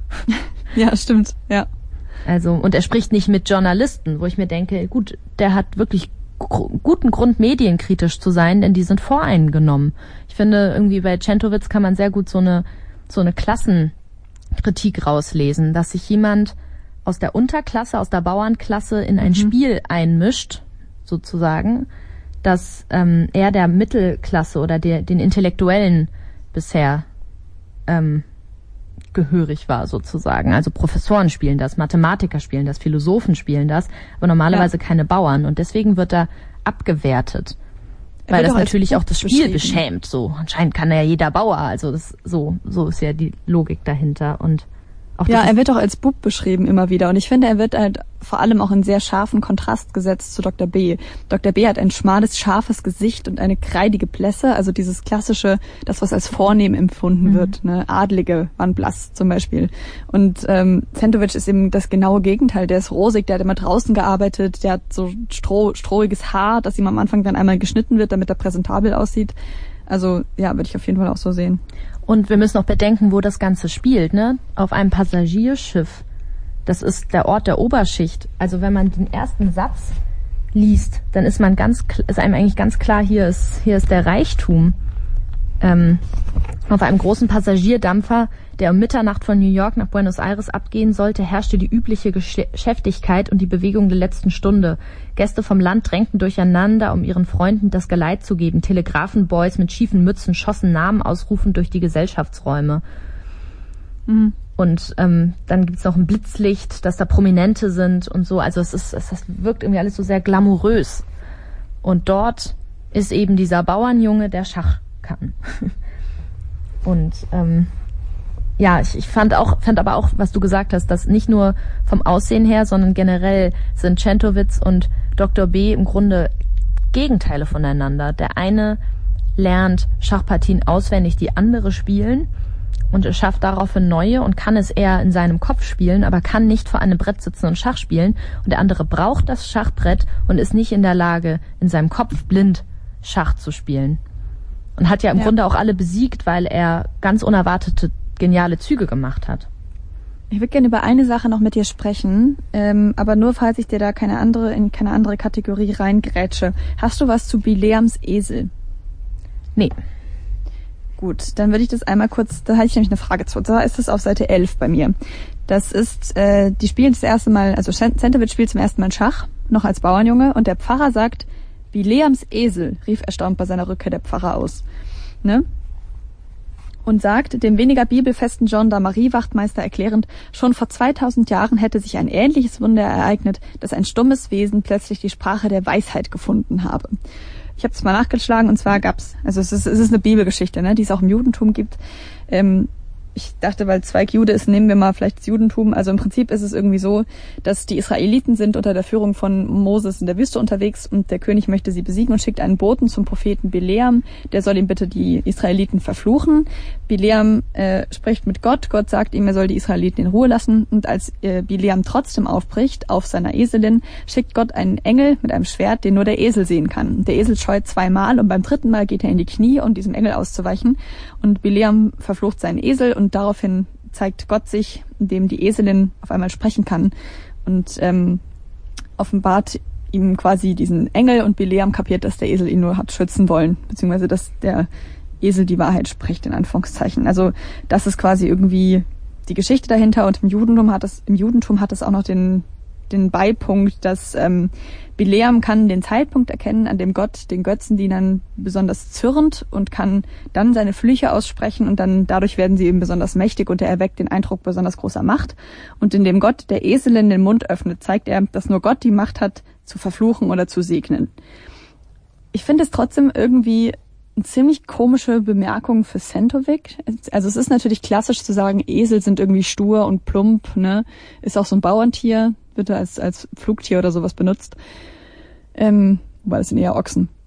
Ja, stimmt, ja. Also, und er spricht nicht mit Journalisten, wo ich mir denke, gut, der hat wirklich gr- guten Grund, medienkritisch zu sein, denn die sind voreingenommen. Ich finde, irgendwie bei Centowitz kann man sehr gut so eine so eine Klassenkritik rauslesen, dass sich jemand aus der Unterklasse, aus der Bauernklasse in ein mhm. Spiel einmischt, sozusagen, dass ähm, er der Mittelklasse oder der, den Intellektuellen bisher ähm, gehörig war, sozusagen. Also Professoren spielen das, Mathematiker spielen das, Philosophen spielen das, aber normalerweise ja. keine Bauern. Und deswegen wird er abgewertet. Weil das natürlich auch das Spiel beschämt, so. Anscheinend kann ja jeder Bauer, also das, so, so ist ja die Logik dahinter und auch ja, er wird auch als Bub beschrieben immer wieder und ich finde, er wird halt vor allem auch in sehr scharfen Kontrast gesetzt zu Doktor B. Doktor B hat ein schmales, scharfes Gesicht und eine kreidige Blässe, also dieses klassische, das was als vornehm empfunden mhm. wird, ne, Adlige waren blass zum Beispiel. Und ähm, Centowitz ist eben das genaue Gegenteil, der ist rosig, der hat immer draußen gearbeitet, der hat so stroh, strohiges Haar, das ihm am Anfang dann einmal geschnitten wird, damit er präsentabel aussieht. Also ja, würde ich auf jeden Fall auch so sehen. Und wir müssen auch bedenken, wo das Ganze spielt, ne? Auf einem Passagierschiff. Das ist der Ort der Oberschicht. Also wenn man den ersten Satz liest, dann ist man ganz, ist einem eigentlich ganz klar, hier ist, hier ist der Reichtum. Ähm, auf einem großen Passagierdampfer, der um Mitternacht von New York nach Buenos Aires abgehen sollte, herrschte die übliche Geschäftigkeit und die Bewegung der letzten Stunde. Gäste vom Land drängten durcheinander, um ihren Freunden das Geleit zu geben. Telegrafenboys mit schiefen Mützen schossen Namen ausrufend durch die Gesellschaftsräume. Mhm. Und ähm, dann gibt's noch ein Blitzlicht, dass da Prominente sind und so. Also es ist, es das wirkt irgendwie alles so sehr glamourös. Und dort ist eben dieser Bauernjunge, der Schach kann. Und ähm, ja, ich, ich fand auch, fand aber auch, was du gesagt hast, dass nicht nur vom Aussehen her, sondern generell sind Centowitz und Doktor B im Grunde Gegenteile voneinander. Der eine lernt Schachpartien auswendig, die andere spielen und er schafft daraufhin neue und kann es eher in seinem Kopf spielen, aber kann nicht vor einem Brett sitzen und Schach spielen. Und der andere braucht das Schachbrett und ist nicht in der Lage, in seinem Kopf blind Schach zu spielen. Und hat ja im ja. Grunde auch alle besiegt, weil er ganz unerwartete, geniale Züge gemacht hat. Ich würde gerne über eine Sache noch mit dir sprechen, ähm, aber nur falls ich dir da keine andere in keine andere Kategorie reingrätsche. Hast du was zu Bileams Esel? Nee. Gut, dann würde ich das einmal kurz, da hatte ich nämlich eine Frage zu. Da ist es auf Seite elf bei mir. Das ist, äh, die spielen das erste Mal, also Centowitz spielt zum ersten Mal Schach, noch als Bauernjunge, und der Pfarrer sagt, Bileams Esel, rief erstaunt bei seiner Rückkehr der Pfarrer aus. Ne? Und sagt, dem weniger bibelfesten John Marie Wachtmeister erklärend, schon vor zweitausend Jahren hätte sich ein ähnliches Wunder ereignet, dass ein stummes Wesen plötzlich die Sprache der Weisheit gefunden habe. Ich habe es mal nachgeschlagen und zwar gab's, also es ist, es ist eine Bibelgeschichte, ne, die es auch im Judentum gibt. Ähm, ich dachte, weil Zweig Jude ist, nehmen wir mal vielleicht das Judentum. Also im Prinzip ist es irgendwie so, dass die Israeliten sind unter der Führung von Moses in der Wüste unterwegs und der König möchte sie besiegen und schickt einen Boten zum Propheten Bileam. Der soll ihm bitte die Israeliten verfluchen. Bileam äh, spricht mit Gott. Gott sagt ihm, er soll die Israeliten in Ruhe lassen. Und als äh, Bileam trotzdem aufbricht auf seiner Eselin, schickt Gott einen Engel mit einem Schwert, den nur der Esel sehen kann. Der Esel scheut zweimal und beim dritten Mal geht er in die Knie, um diesem Engel auszuweichen. Und Bileam verflucht seinen Esel und daraufhin zeigt Gott sich, indem die Eselin auf einmal sprechen kann und ähm, offenbart ihm quasi diesen Engel und Bileam kapiert, dass der Esel ihn nur hat schützen wollen, beziehungsweise dass der Esel die Wahrheit spricht, in Anführungszeichen. Also das ist quasi irgendwie die Geschichte dahinter und im Judentum hat es, im Judentum hat es auch noch den den Beipunkt, dass ähm, Bileam kann den Zeitpunkt erkennen, an dem Gott den Götzendienern besonders zürnt und kann dann seine Flüche aussprechen und dann dadurch werden sie eben besonders mächtig und er erweckt den Eindruck besonders großer Macht. Und indem Gott der Eselin den Mund öffnet, zeigt er, dass nur Gott die Macht hat, zu verfluchen oder zu segnen. Ich finde es trotzdem irgendwie eine ziemlich komische Bemerkung für Centowitz. Also es ist natürlich klassisch zu sagen, Esel sind irgendwie stur und plump, ne? Ist auch so ein Bauerntier, wird als als Flugtier oder sowas benutzt. Ähm, wobei das sind eher Ochsen.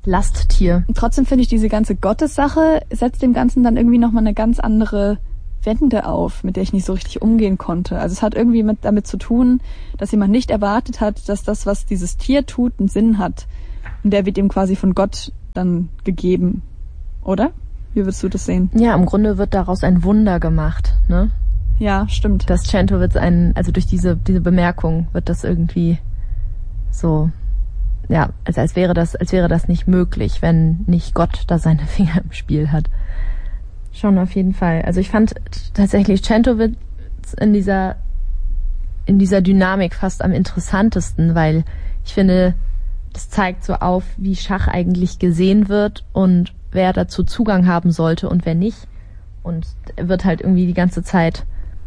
Lasttier. Und trotzdem finde ich, diese ganze Gottessache setzt dem Ganzen dann irgendwie nochmal eine ganz andere Wende auf, mit der ich nicht so richtig umgehen konnte. Also es hat irgendwie mit, damit zu tun, dass jemand nicht erwartet hat, dass das, was dieses Tier tut, einen Sinn hat. Und der wird ihm quasi von Gott dann gegeben. Oder? Wie würdest du das sehen? Ja, im Grunde wird daraus ein Wunder gemacht, ne? Ja, stimmt. Dass Centowitz ein, also durch diese, diese Bemerkung wird das irgendwie so, ja, als, als wäre das, als wäre das nicht möglich, wenn nicht Gott da seine Finger im Spiel hat. Schon auf jeden Fall. Also ich fand tatsächlich Centowitz in dieser, in dieser Dynamik fast am interessantesten, weil ich finde, das zeigt so auf, wie Schach eigentlich gesehen wird und wer dazu Zugang haben sollte und wer nicht. Und er wird halt irgendwie die ganze Zeit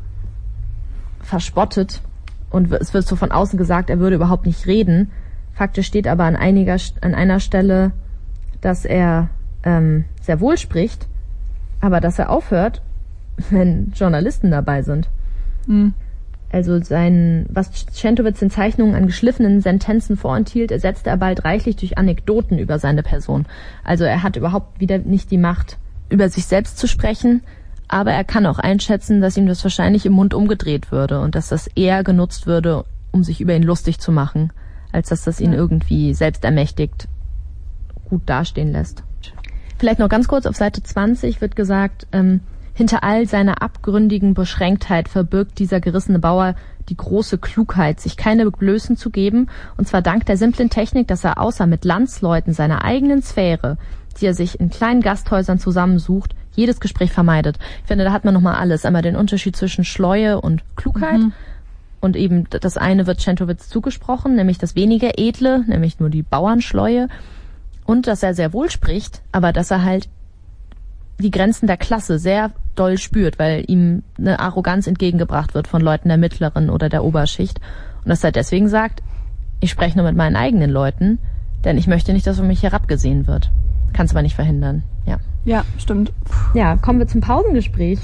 verspottet und es wird so von außen gesagt, er würde überhaupt nicht reden. Faktisch steht aber an einiger, an einer Stelle, dass er ähm, sehr wohl spricht, aber dass er aufhört, wenn Journalisten dabei sind. Mhm. Also sein, was Centowitz in Zeichnungen an geschliffenen Sentenzen vorenthielt, ersetzte er bald reichlich durch Anekdoten über seine Person. Also er hat überhaupt wieder nicht die Macht, über sich selbst zu sprechen, aber er kann auch einschätzen, dass ihm das wahrscheinlich im Mund umgedreht würde und dass das eher genutzt würde, um sich über ihn lustig zu machen, als dass das ihn irgendwie selbst ermächtigt gut dastehen lässt. Vielleicht noch ganz kurz, auf Seite zwanzig wird gesagt, ähm, hinter all seiner abgründigen Beschränktheit verbirgt dieser gerissene Bauer die große Klugheit, sich keine Blößen zu geben, und zwar dank der simplen Technik, dass er außer mit Landsleuten seiner eigenen Sphäre, die er sich in kleinen Gasthäusern zusammensucht, jedes Gespräch vermeidet. Ich finde, da hat man nochmal alles. Einmal den Unterschied zwischen Schleue und Klugheit. Mhm. Und eben das eine wird Centowitz zugesprochen, nämlich das weniger Edle, nämlich nur die Bauernschleue. Und dass er sehr wohl spricht, aber dass er halt die Grenzen der Klasse sehr doll spürt, weil ihm eine Arroganz entgegengebracht wird von Leuten der mittleren oder der Oberschicht. Und dass er deswegen sagt, ich spreche nur mit meinen eigenen Leuten, denn ich möchte nicht, dass auf mich herabgesehen wird. Kann es aber nicht verhindern. Ja. Ja, stimmt. Ja, kommen wir zum Pausengespräch.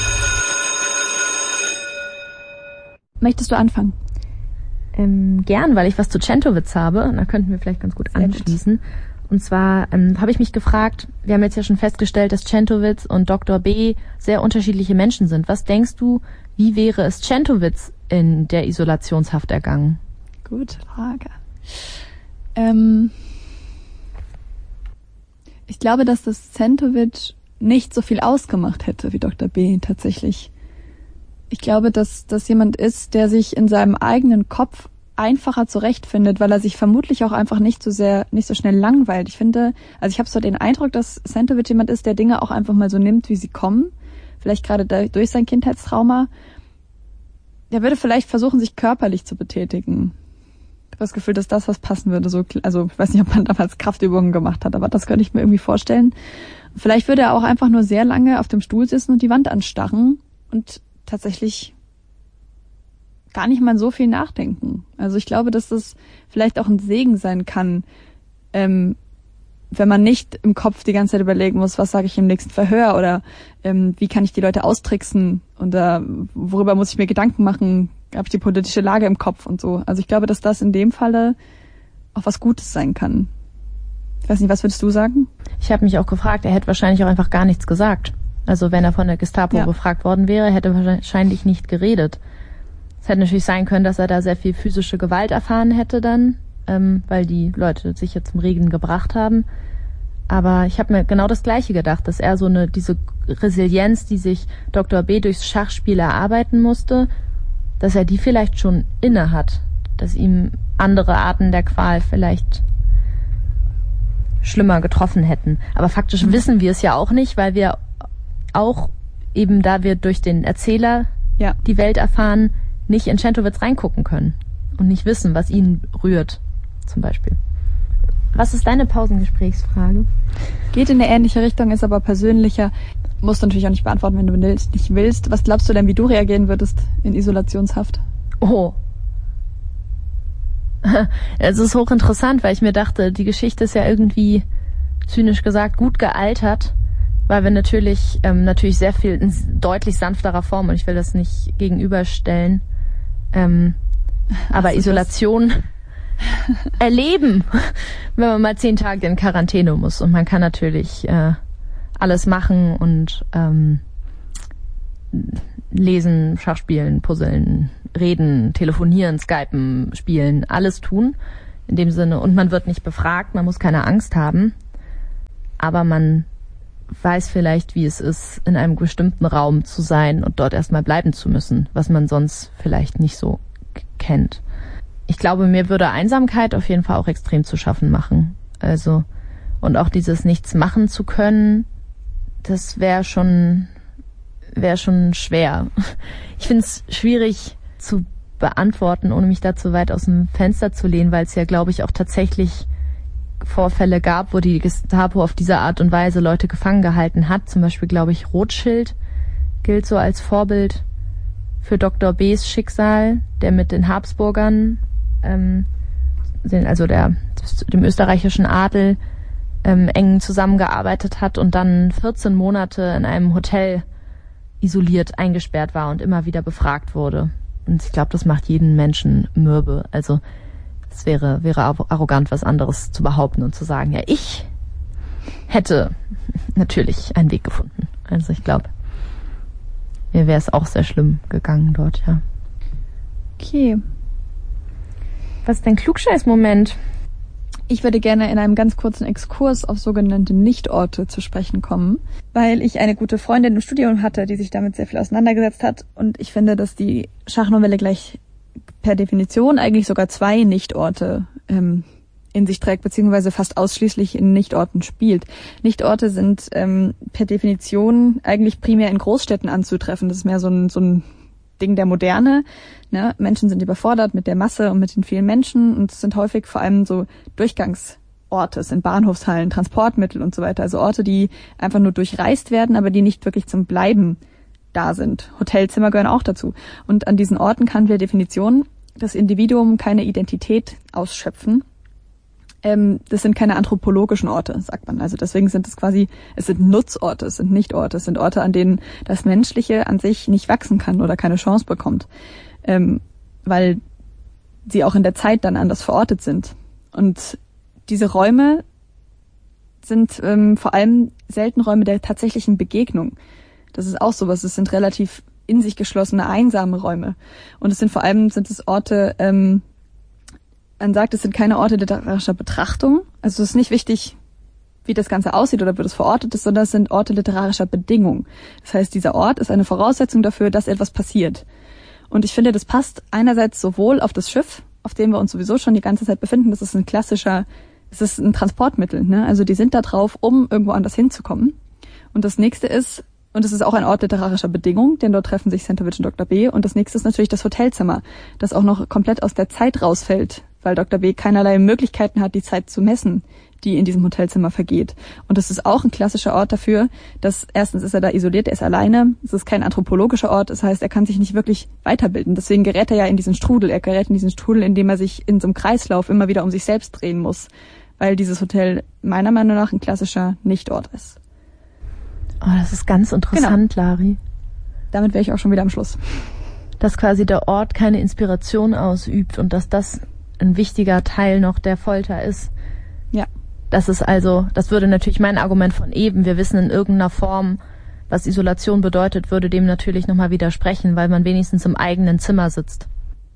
Möchtest du anfangen? Ähm, gern, weil ich was zu Centowitz habe. Und da könnten wir vielleicht ganz gut Sehr anschließen. Gut. Und zwar ähm, habe ich mich gefragt, wir haben jetzt ja schon festgestellt, dass Centowitz und Doktor B. sehr unterschiedliche Menschen sind. Was denkst du, wie wäre es Centowitz in der Isolationshaft ergangen? Gute Frage. Ähm, ich glaube, dass das Centowitz nicht so viel ausgemacht hätte wie Doktor B. tatsächlich. Ich glaube, dass das jemand ist, der sich in seinem eigenen Kopf einfacher zurechtfindet, weil er sich vermutlich auch einfach nicht so sehr, nicht so schnell langweilt. Ich finde, also ich habe so den Eindruck, dass Centowitz jemand ist, der Dinge auch einfach mal so nimmt, wie sie kommen. Vielleicht gerade durch sein Kindheitstrauma. Der würde vielleicht versuchen, sich körperlich zu betätigen. Ich habe das Gefühl, dass das was passen würde. So, also ich weiß nicht, ob man damals Kraftübungen gemacht hat, aber das könnte ich mir irgendwie vorstellen. Vielleicht würde er auch einfach nur sehr lange auf dem Stuhl sitzen und die Wand anstarren und tatsächlich gar nicht mal so viel nachdenken. Also ich glaube, dass das vielleicht auch ein Segen sein kann, ähm, wenn man nicht im Kopf die ganze Zeit überlegen muss, was sage ich im nächsten Verhör oder ähm, wie kann ich die Leute austricksen und äh, worüber muss ich mir Gedanken machen, habe ich die politische Lage im Kopf und so. Also ich glaube, dass das in dem Falle auch was Gutes sein kann. Ich weiß nicht, was würdest du sagen? Ich habe mich auch gefragt, er hätte wahrscheinlich auch einfach gar nichts gesagt. Also wenn er von der Gestapo ja. befragt worden wäre, hätte er wahrscheinlich nicht geredet. Es hätte natürlich sein können, dass er da sehr viel physische Gewalt erfahren hätte dann, ähm, weil die Leute sich jetzt zum Reden gebracht haben. Aber ich habe mir genau das Gleiche gedacht, dass er so eine diese Resilienz, die sich Doktor B. durchs Schachspiel erarbeiten musste, dass er die vielleicht schon inne hat, dass ihm andere Arten der Qual vielleicht schlimmer getroffen hätten. Aber faktisch mhm. wissen wir es ja auch nicht, weil wir auch eben, da wir durch den Erzähler ja. die Welt erfahren, nicht in Centowitz reingucken können und nicht wissen, was ihn rührt, zum Beispiel. Was ist deine Pausengesprächsfrage? Geht in eine ähnliche Richtung, ist aber persönlicher. Musst du natürlich auch nicht beantworten, wenn du nicht willst. Was glaubst du denn, wie du reagieren würdest in Isolationshaft? Oh. Es ist hochinteressant, weil ich mir dachte, die Geschichte ist ja irgendwie, zynisch gesagt, gut gealtert, weil wir natürlich ähm, natürlich sehr viel in deutlich sanfterer Form, und ich will das nicht gegenüberstellen, ähm, aber Isolation erleben, wenn man mal zehn Tage in Quarantäne muss. Und man kann natürlich äh, alles machen und ähm, lesen, Schach spielen, puzzeln, reden, telefonieren, skypen, spielen, alles tun in dem Sinne. Und man wird nicht befragt, man muss keine Angst haben. Aber man weiß vielleicht, wie es ist, in einem bestimmten Raum zu sein und dort erstmal bleiben zu müssen, was man sonst vielleicht nicht so k- kennt. Ich glaube, mir würde Einsamkeit auf jeden Fall auch extrem zu schaffen machen. Also, und auch dieses Nichts machen zu können, das wäre schon, wäre schon schwer. Ich finde es schwierig zu beantworten, ohne mich da zu weit aus dem Fenster zu lehnen, weil es ja, glaube ich, auch tatsächlich Vorfälle gab, wo die Gestapo auf diese Art und Weise Leute gefangen gehalten hat. Zum Beispiel, glaube ich, Rothschild gilt so als Vorbild für Doktor B.'s Schicksal, der mit den Habsburgern, ähm, also der, dem österreichischen Adel, ähm, eng zusammengearbeitet hat und dann vierzehn Monate in einem Hotel isoliert eingesperrt war und immer wieder befragt wurde. Und ich glaube, das macht jeden Menschen mürbe. Also es wäre, wäre arrogant, was anderes zu behaupten und zu sagen, ja, ich hätte natürlich einen Weg gefunden. Also ich glaube, mir wäre es auch sehr schlimm gegangen dort, ja. Okay. Was ist dein Klugscheiß-Moment? Ich würde gerne in einem ganz kurzen Exkurs auf sogenannte Nichtorte zu sprechen kommen, weil ich eine gute Freundin im Studium hatte, die sich damit sehr viel auseinandergesetzt hat. Und ich finde, dass die Schachnovelle gleich per Definition eigentlich sogar zwei Nichtorte ähm, in sich trägt, beziehungsweise fast ausschließlich in Nichtorten spielt. Nichtorte sind ähm, per Definition eigentlich primär in Großstädten anzutreffen. Das ist mehr so ein, so ein Ding der Moderne. Ne? Menschen sind überfordert mit der Masse und mit den vielen Menschen und es sind häufig vor allem so Durchgangsorte, es sind Bahnhofshallen, Transportmittel und so weiter. Also Orte, die einfach nur durchreist werden, aber die nicht wirklich zum Bleiben da sind. Hotelzimmer gehören auch dazu. Und an diesen Orten kann per Definition das Individuum keine Identität ausschöpfen. Ähm, das sind keine anthropologischen Orte, sagt man. Also deswegen sind es quasi, es sind Nutzorte, es sind Nichtorte, es sind Orte, an denen das Menschliche an sich nicht wachsen kann oder keine Chance bekommt, ähm, weil sie auch in der Zeit dann anders verortet sind. Und diese Räume sind ähm, vor allem selten Räume der tatsächlichen Begegnung. Das ist auch sowas, es sind relativ in sich geschlossene, einsame Räume. Und es sind vor allem, sind es Orte, ähm, man sagt, es sind keine Orte literarischer Betrachtung. Also es ist nicht wichtig, wie das Ganze aussieht oder wie das verortet ist, sondern es sind Orte literarischer Bedingung. Das heißt, dieser Ort ist eine Voraussetzung dafür, dass etwas passiert. Und ich finde, das passt einerseits sowohl auf das Schiff, auf dem wir uns sowieso schon die ganze Zeit befinden. Das ist ein klassischer, es ist ein Transportmittel, ne? Also die sind da drauf, um irgendwo anders hinzukommen. Und das nächste ist, und es ist auch ein Ort literarischer Bedingung, denn dort treffen sich Centowitsch und Doktor B. Und das nächste ist natürlich das Hotelzimmer, das auch noch komplett aus der Zeit rausfällt, weil Doktor B. keinerlei Möglichkeiten hat, die Zeit zu messen, die in diesem Hotelzimmer vergeht. Und das ist auch ein klassischer Ort dafür, dass erstens ist er da isoliert, er ist alleine, es ist kein anthropologischer Ort, das heißt, er kann sich nicht wirklich weiterbilden. Deswegen gerät er ja in diesen Strudel, er gerät in diesen Strudel, indem er sich in so einem Kreislauf immer wieder um sich selbst drehen muss, weil dieses Hotel meiner Meinung nach ein klassischer Nichtort ist. Oh, das ist ganz interessant, genau. Lari. Damit wäre ich auch schon wieder am Schluss. Dass quasi der Ort keine Inspiration ausübt und dass das ein wichtiger Teil noch der Folter ist. Ja. Das ist also, das würde natürlich mein Argument von eben, wir wissen in irgendeiner Form, was Isolation bedeutet, würde dem natürlich nochmal widersprechen, weil man wenigstens im eigenen Zimmer sitzt.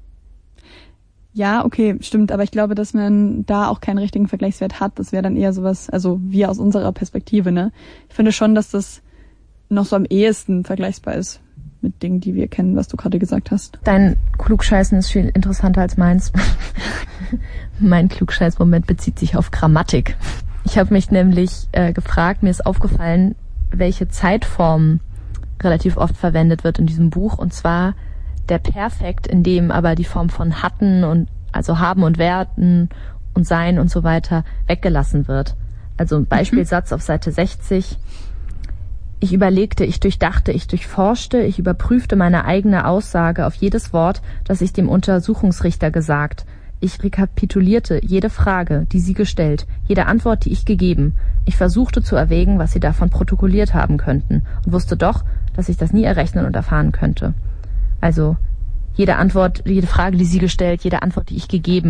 Ja, okay, stimmt, aber ich glaube, dass man da auch keinen richtigen Vergleichswert hat. Das wäre dann eher sowas, also wir aus unserer Perspektive, ne? Ich finde schon, dass das noch so am ehesten vergleichbar ist mit Dingen, die wir kennen, was du gerade gesagt hast. Dein Klugscheißen ist viel interessanter als meins. Mein Klugscheiß-Moment bezieht sich auf Grammatik. Ich habe mich nämlich äh, gefragt, mir ist aufgefallen, welche Zeitform relativ oft verwendet wird in diesem Buch, und zwar der Perfekt, in dem aber die Form von hatten und also haben und werden und sein und so weiter weggelassen wird. Also ein Beispielsatz auf Seite sechzig. Ich überlegte, ich durchdachte, ich durchforschte, ich überprüfte meine eigene Aussage auf jedes Wort, das ich dem Untersuchungsrichter gesagt. Ich rekapitulierte jede Frage, die sie gestellt, jede Antwort, die ich gegeben. Ich versuchte zu erwägen, was sie davon protokolliert haben könnten und wusste doch, dass ich das nie errechnen und erfahren könnte. Also jede Antwort, jede Frage, die sie gestellt, jede Antwort, die ich gegeben.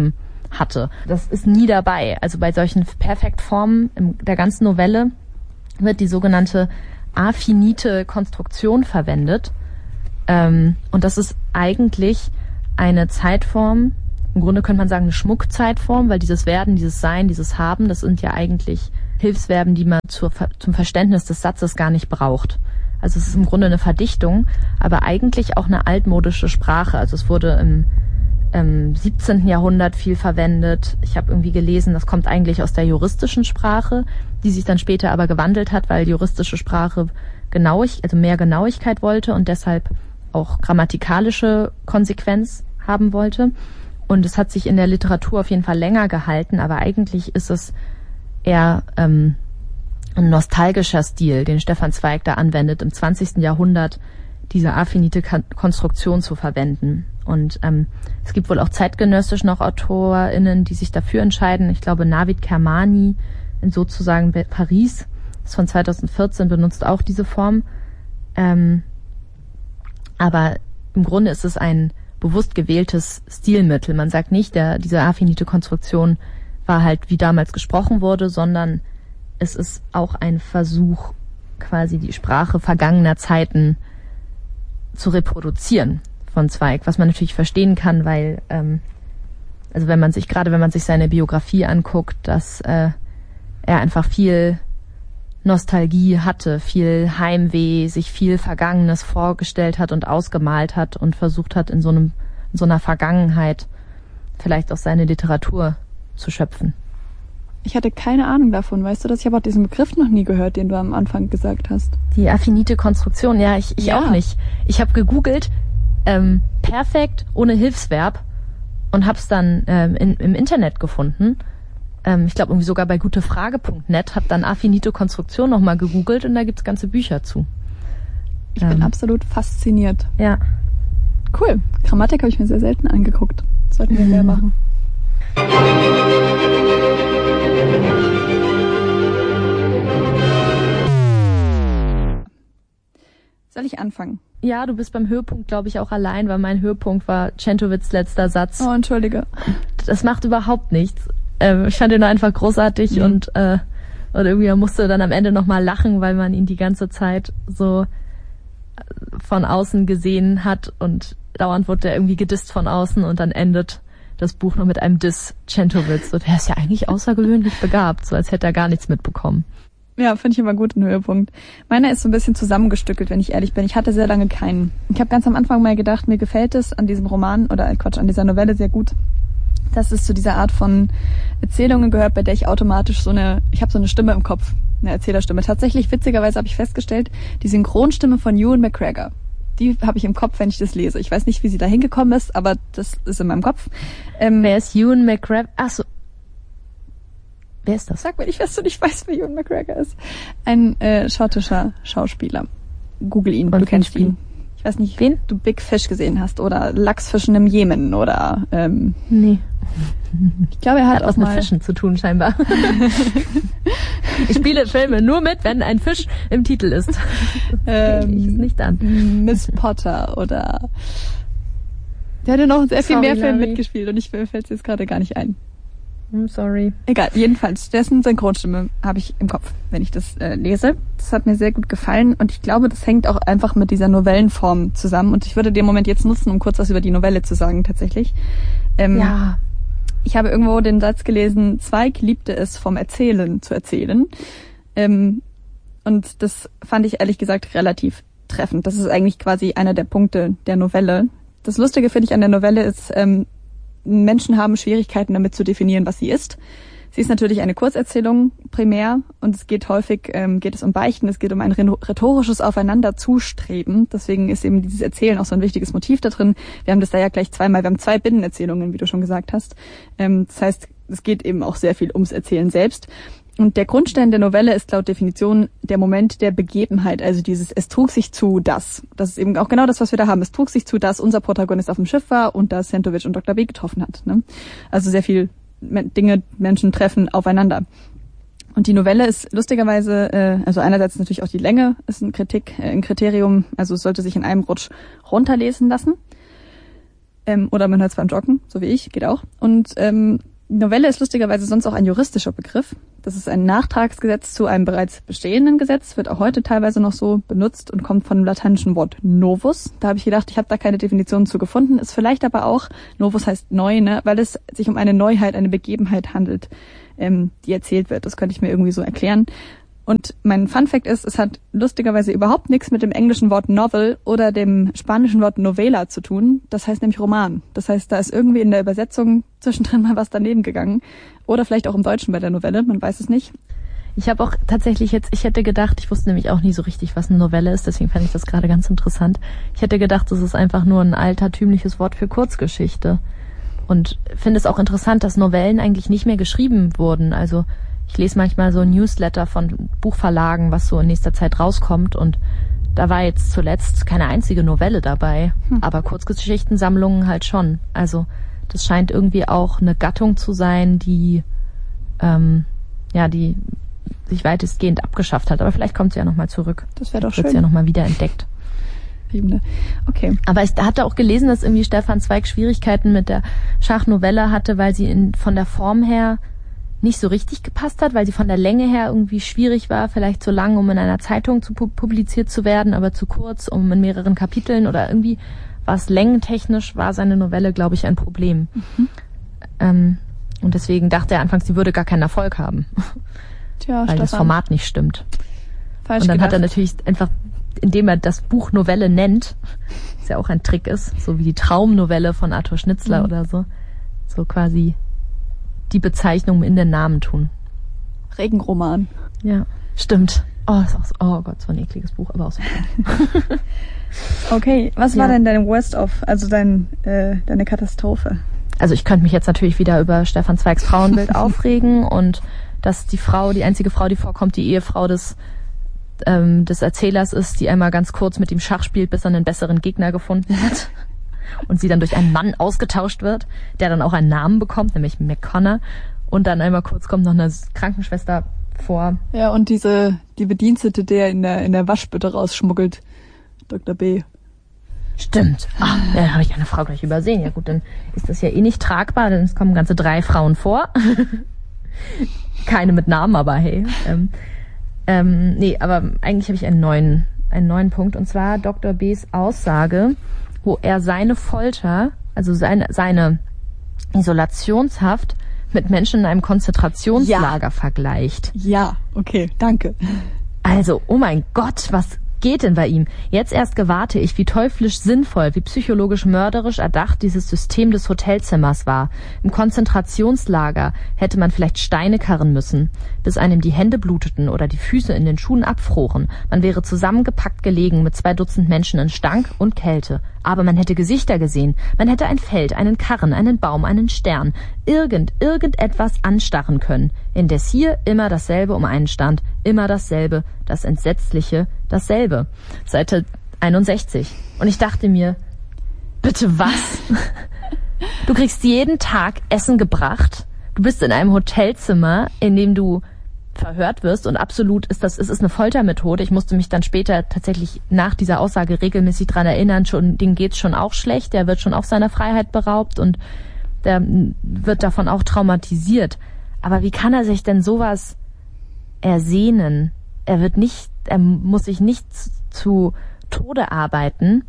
hatte. Das ist nie dabei. Also bei solchen Perfektformen in der ganzen Novelle wird die sogenannte affinite Konstruktion verwendet. Ähm, und das ist eigentlich eine Zeitform, im Grunde könnte man sagen eine Schmuckzeitform, weil dieses Werden, dieses Sein, dieses Haben, das sind ja eigentlich Hilfsverben, die man zur, zum Verständnis des Satzes gar nicht braucht. Also es ist im Grunde eine Verdichtung, aber eigentlich auch eine altmodische Sprache. Also es wurde im, im siebzehnten Jahrhundert viel verwendet. Ich habe irgendwie gelesen, das kommt eigentlich aus der juristischen Sprache, die sich dann später aber gewandelt hat, weil juristische Sprache genauig, also mehr Genauigkeit wollte und deshalb auch grammatikalische Konsequenz haben wollte. Und es hat sich in der Literatur auf jeden Fall länger gehalten, aber eigentlich ist es eher ähm, ein nostalgischer Stil, den Stefan Zweig da anwendet, im zwanzigsten Jahrhundert diese affinite Konstruktion zu verwenden. Und ähm, es gibt wohl auch zeitgenössisch noch AutorInnen, die sich dafür entscheiden. Ich glaube, Navid Kermani in sozusagen Paris, ist von zweitausendvierzehn, benutzt auch diese Form. Ähm, aber im Grunde ist es ein bewusst gewähltes Stilmittel. Man sagt nicht, der, diese affinite Konstruktion war halt, wie damals gesprochen wurde, sondern es ist auch ein Versuch, quasi die Sprache vergangener Zeiten zu reproduzieren von Zweig, was man natürlich verstehen kann, weil, ähm, also wenn man sich, gerade wenn man sich seine Biografie anguckt, dass äh, er einfach viel Nostalgie hatte, viel Heimweh, sich viel Vergangenes vorgestellt hat und ausgemalt hat und versucht hat, in so einem, in so einer Vergangenheit vielleicht auch seine Literatur zu schöpfen. Ich hatte keine Ahnung davon, weißt du das? Ich habe auch diesen Begriff noch nie gehört, den du am Anfang gesagt hast. Die affinite Konstruktion, ja, ich, ich ja. auch nicht. Ich habe gegoogelt, ähm, perfekt ohne Hilfsverb und habe es dann ähm, in, im Internet gefunden. Ähm, ich glaube irgendwie sogar bei gutefrage punkt net, habe dann affinite Konstruktion nochmal gegoogelt und da gibt's ganze Bücher zu. Ich ähm, bin absolut fasziniert. Ja. Cool. Grammatik habe ich mir sehr selten angeguckt. Sollten wir mehr machen. Soll ich anfangen? Ja, du bist beim Höhepunkt, glaube ich, auch allein, weil mein Höhepunkt war Centovics letzter Satz. Oh, entschuldige. Das macht überhaupt nichts. Ähm, ich fand ihn einfach großartig mhm. und, äh, und irgendwie musste dann am Ende nochmal lachen, weil man ihn die ganze Zeit so von außen gesehen hat und dauernd wurde er irgendwie gedisst von außen und dann endet das Buch noch mit einem Diss Centovics. Und er ist ja eigentlich außergewöhnlich begabt, so als hätte er gar nichts mitbekommen. Ja, finde ich immer gut, ein Höhepunkt. Meiner ist so ein bisschen zusammengestückelt, wenn ich ehrlich bin. Ich hatte sehr lange keinen. Ich habe ganz am Anfang mal gedacht, mir gefällt es an diesem Roman oder Quatsch, an dieser Novelle sehr gut, dass es zu dieser Art von Erzählungen gehört, bei der ich automatisch so eine, ich habe so eine Stimme im Kopf, eine Erzählerstimme. Tatsächlich, witzigerweise habe ich festgestellt, die Synchronstimme von Ewan McGregor, die habe ich im Kopf, wenn ich das lese. Ich weiß nicht, wie sie da hingekommen ist, aber das ist in meinem Kopf. Ähm, Wer ist Ewan McGregor? Ach so. Wer ist das? Sag mir nicht, dass du nicht weißt, wer Ewan McGregor ist. Ein äh, schottischer Schauspieler. Google ihn, Und du kennst ihn. Ich weiß nicht, wen du Big Fish gesehen hast oder Lachsfischen im Jemen oder ähm, nee. Ich glaube, er hat, hat auch was mal mit Fischen zu tun scheinbar. Ich spiele Filme nur mit, wenn ein Fisch im Titel ist. Ähm, ich es nicht an. Miss Potter oder der hatte noch sehr viel Sorry, mehr Filme Larry. mitgespielt und ich fällt es jetzt gerade gar nicht ein. I'm sorry. Egal, jedenfalls, dessen Synchronstimme habe ich im Kopf, wenn ich das äh, lese. Das hat mir sehr gut gefallen und ich glaube, das hängt auch einfach mit dieser Novellenform zusammen und ich würde den Moment jetzt nutzen, um kurz was über die Novelle zu sagen, tatsächlich. Ähm, ja. Ich habe irgendwo den Satz gelesen, Zweig liebte es, vom Erzählen zu erzählen. Ähm, und das fand ich ehrlich gesagt relativ treffend. Das ist eigentlich quasi einer der Punkte der Novelle. Das Lustige finde ich an der Novelle ist, ähm, Menschen haben Schwierigkeiten damit zu definieren, was sie ist. Sie ist natürlich eine Kurzerzählung primär und es geht häufig, ähm, geht es um Beichten, es geht um ein rhetorisches Aufeinanderzustreben. Deswegen ist eben dieses Erzählen auch so ein wichtiges Motiv da drin. Wir haben das da ja gleich zweimal, wir haben zwei Binnenerzählungen, wie du schon gesagt hast. Ähm, das heißt, es geht eben auch sehr viel ums Erzählen selbst. Und der Grundstein der Novelle ist laut Definition der Moment der Begebenheit, also dieses es trug sich zu das. Das ist eben auch genau das, was wir da haben. Es trug sich zu, dass unser Protagonist auf dem Schiff war und dass Centovic und Doktor B getroffen hat. Ne? Also sehr viel Dinge, Menschen treffen aufeinander. Und die Novelle ist lustigerweise, äh, also einerseits natürlich auch die Länge ist ein Kritik, äh, ein Kriterium, also es sollte sich in einem Rutsch runterlesen lassen. Ähm, oder man hört es beim Joggen, so wie ich, geht auch. Und ähm, Novelle ist lustigerweise sonst auch ein juristischer Begriff. Das ist ein Nachtragsgesetz zu einem bereits bestehenden Gesetz, wird auch heute teilweise noch so benutzt und kommt von dem lateinischen Wort novus. Da habe ich gedacht, ich habe da keine Definition zu gefunden. Ist vielleicht aber auch, novus heißt neu, ne, weil es sich um eine Neuheit, eine Begebenheit handelt, ähm, die erzählt wird. Das könnte ich mir irgendwie so erklären. Und mein Funfact ist, es hat lustigerweise überhaupt nichts mit dem englischen Wort Novel oder dem spanischen Wort Novela zu tun. Das heißt nämlich Roman. Das heißt, da ist irgendwie in der Übersetzung zwischendrin mal was daneben gegangen. Oder vielleicht auch im Deutschen bei der Novelle, man weiß es nicht. Ich habe auch tatsächlich jetzt, ich hätte gedacht, ich wusste nämlich auch nie so richtig, was eine Novelle ist, deswegen fand ich das gerade ganz interessant. Ich hätte gedacht, das ist einfach nur ein altertümliches Wort für Kurzgeschichte. Und finde es auch interessant, dass Novellen eigentlich nicht mehr geschrieben wurden. Also ich lese manchmal so Newsletter von Buchverlagen, was so in nächster Zeit rauskommt, und da war jetzt zuletzt keine einzige Novelle dabei, hm. aber Kurzgeschichtensammlungen halt schon. Also das scheint irgendwie auch eine Gattung zu sein, die ähm, ja die sich weitestgehend abgeschafft hat. Aber vielleicht kommt sie ja nochmal zurück. Das wäre doch schön. Wird sie ja nochmal wieder entdeckt. Okay. Aber ich hatte auch gelesen, dass irgendwie Stefan Zweig Schwierigkeiten mit der Schachnovelle hatte, weil sie in, von der Form her nicht so richtig gepasst hat, weil sie von der Länge her irgendwie schwierig war, vielleicht zu lang, um in einer Zeitung zu pu- publiziert zu werden, aber zu kurz, um in mehreren Kapiteln, oder irgendwie war es längentechnisch, war seine Novelle, glaube ich, ein Problem. Mhm. Ähm, und deswegen dachte er anfangs, sie würde gar keinen Erfolg haben. Tja, weil Stefan. Das Format nicht stimmt. Falsch und dann gedacht. hat er natürlich einfach, indem er das Buch Novelle nennt, was ja auch ein Trick ist, so wie die Traumnovelle von Arthur Schnitzler mhm. oder so, so quasi die Bezeichnung in den Namen tun. Regenroman. Ja, stimmt. Oh, ist auch so, oh Gott, so ein ekliges Buch, aber auch so toll. Okay, was Ja. war denn dein Worst-of, also dein, äh, deine Katastrophe? Also ich könnte mich jetzt natürlich wieder über Stefan Zweigs Frauenbild aufregen und dass die Frau, die einzige Frau, die vorkommt, die Ehefrau des, ähm, des Erzählers ist, die einmal ganz kurz mit ihm Schach spielt, bis er einen besseren Gegner gefunden hat. Und sie dann durch einen Mann ausgetauscht wird, der dann auch einen Namen bekommt, nämlich McConnor. Und dann einmal kurz kommt noch eine Krankenschwester vor. Ja, und diese, die Bedienstete, der in der, in der Waschbütte rausschmuggelt. Doktor B. Stimmt. Ah, da habe ich eine Frau gleich übersehen. Ja gut, dann ist das ja eh nicht tragbar, denn es kommen ganze drei Frauen vor. Keine mit Namen, aber hey. Ähm, ähm, nee, aber eigentlich habe ich einen neuen, einen neuen Punkt. Und zwar Doktor B's Aussage, wo er seine Folter, also seine, seine Isolationshaft mit Menschen in einem Konzentrationslager ja. vergleicht. Ja, okay, danke. Also, oh mein Gott, was geht denn bei ihm? Jetzt erst gewahrte ich, wie teuflisch sinnvoll, wie psychologisch mörderisch erdacht dieses System des Hotelzimmers war. Im Konzentrationslager hätte man vielleicht Steine karren müssen, bis einem die Hände bluteten oder die Füße in den Schuhen abfroren. Man wäre zusammengepackt gelegen mit zwei Dutzend Menschen in Stank und Kälte. Aber man hätte Gesichter gesehen. Man hätte ein Feld, einen Karren, einen Baum, einen Stern, irgend, irgendetwas anstarren können. Indes hier immer dasselbe um einen stand, immer dasselbe, das Entsetzliche, dasselbe. Seite einundsechzig. Und ich dachte mir, bitte was? Du kriegst jeden Tag Essen gebracht. Du bist in einem Hotelzimmer, in dem du verhört wirst, und absolut ist das, es ist eine Foltermethode. Ich musste mich dann später tatsächlich nach dieser Aussage regelmäßig dran erinnern, schon, dem geht's schon auch schlecht, der wird schon auch seiner Freiheit beraubt und der wird davon auch traumatisiert. Aber wie kann er sich denn sowas ersehnen? Er wird nicht, er muss sich nicht zu Tode arbeiten.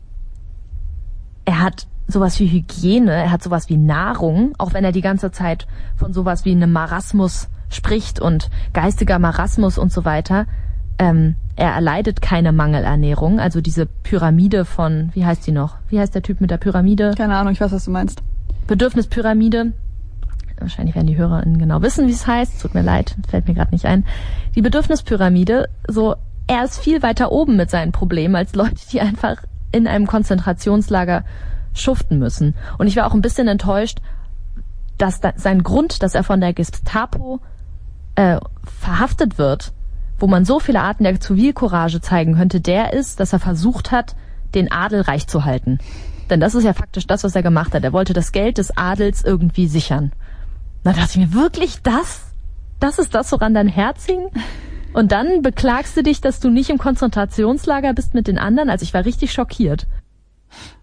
Er hat sowas wie Hygiene, er hat sowas wie Nahrung, auch wenn er die ganze Zeit von sowas wie einem Marasmus spricht und geistiger Marasmus und so weiter. Ähm, er erleidet keine Mangelernährung, also diese Pyramide von, wie heißt die noch? Wie heißt der Typ mit der Pyramide? Keine Ahnung, ich weiß, was du meinst. Bedürfnispyramide. Wahrscheinlich werden die HörerInnen genau wissen, wie es heißt. Tut mir leid, fällt mir gerade nicht ein. Die Bedürfnispyramide, so, er ist viel weiter oben mit seinen Problemen als Leute, die einfach in einem Konzentrationslager schuften müssen. Und ich war auch ein bisschen enttäuscht, dass da, sein Grund, dass er von der Gestapo äh, verhaftet wird, wo man so viele Arten der Zivilcourage zeigen könnte, der ist, dass er versucht hat, den Adel reich zu halten. Denn das ist ja faktisch das, was er gemacht hat. Er wollte das Geld des Adels irgendwie sichern. Da dachte ich mir, wirklich das? Das ist das, woran dein Herz hing? Und dann beklagst du dich, dass du nicht im Konzentrationslager bist mit den anderen? Also ich war richtig schockiert.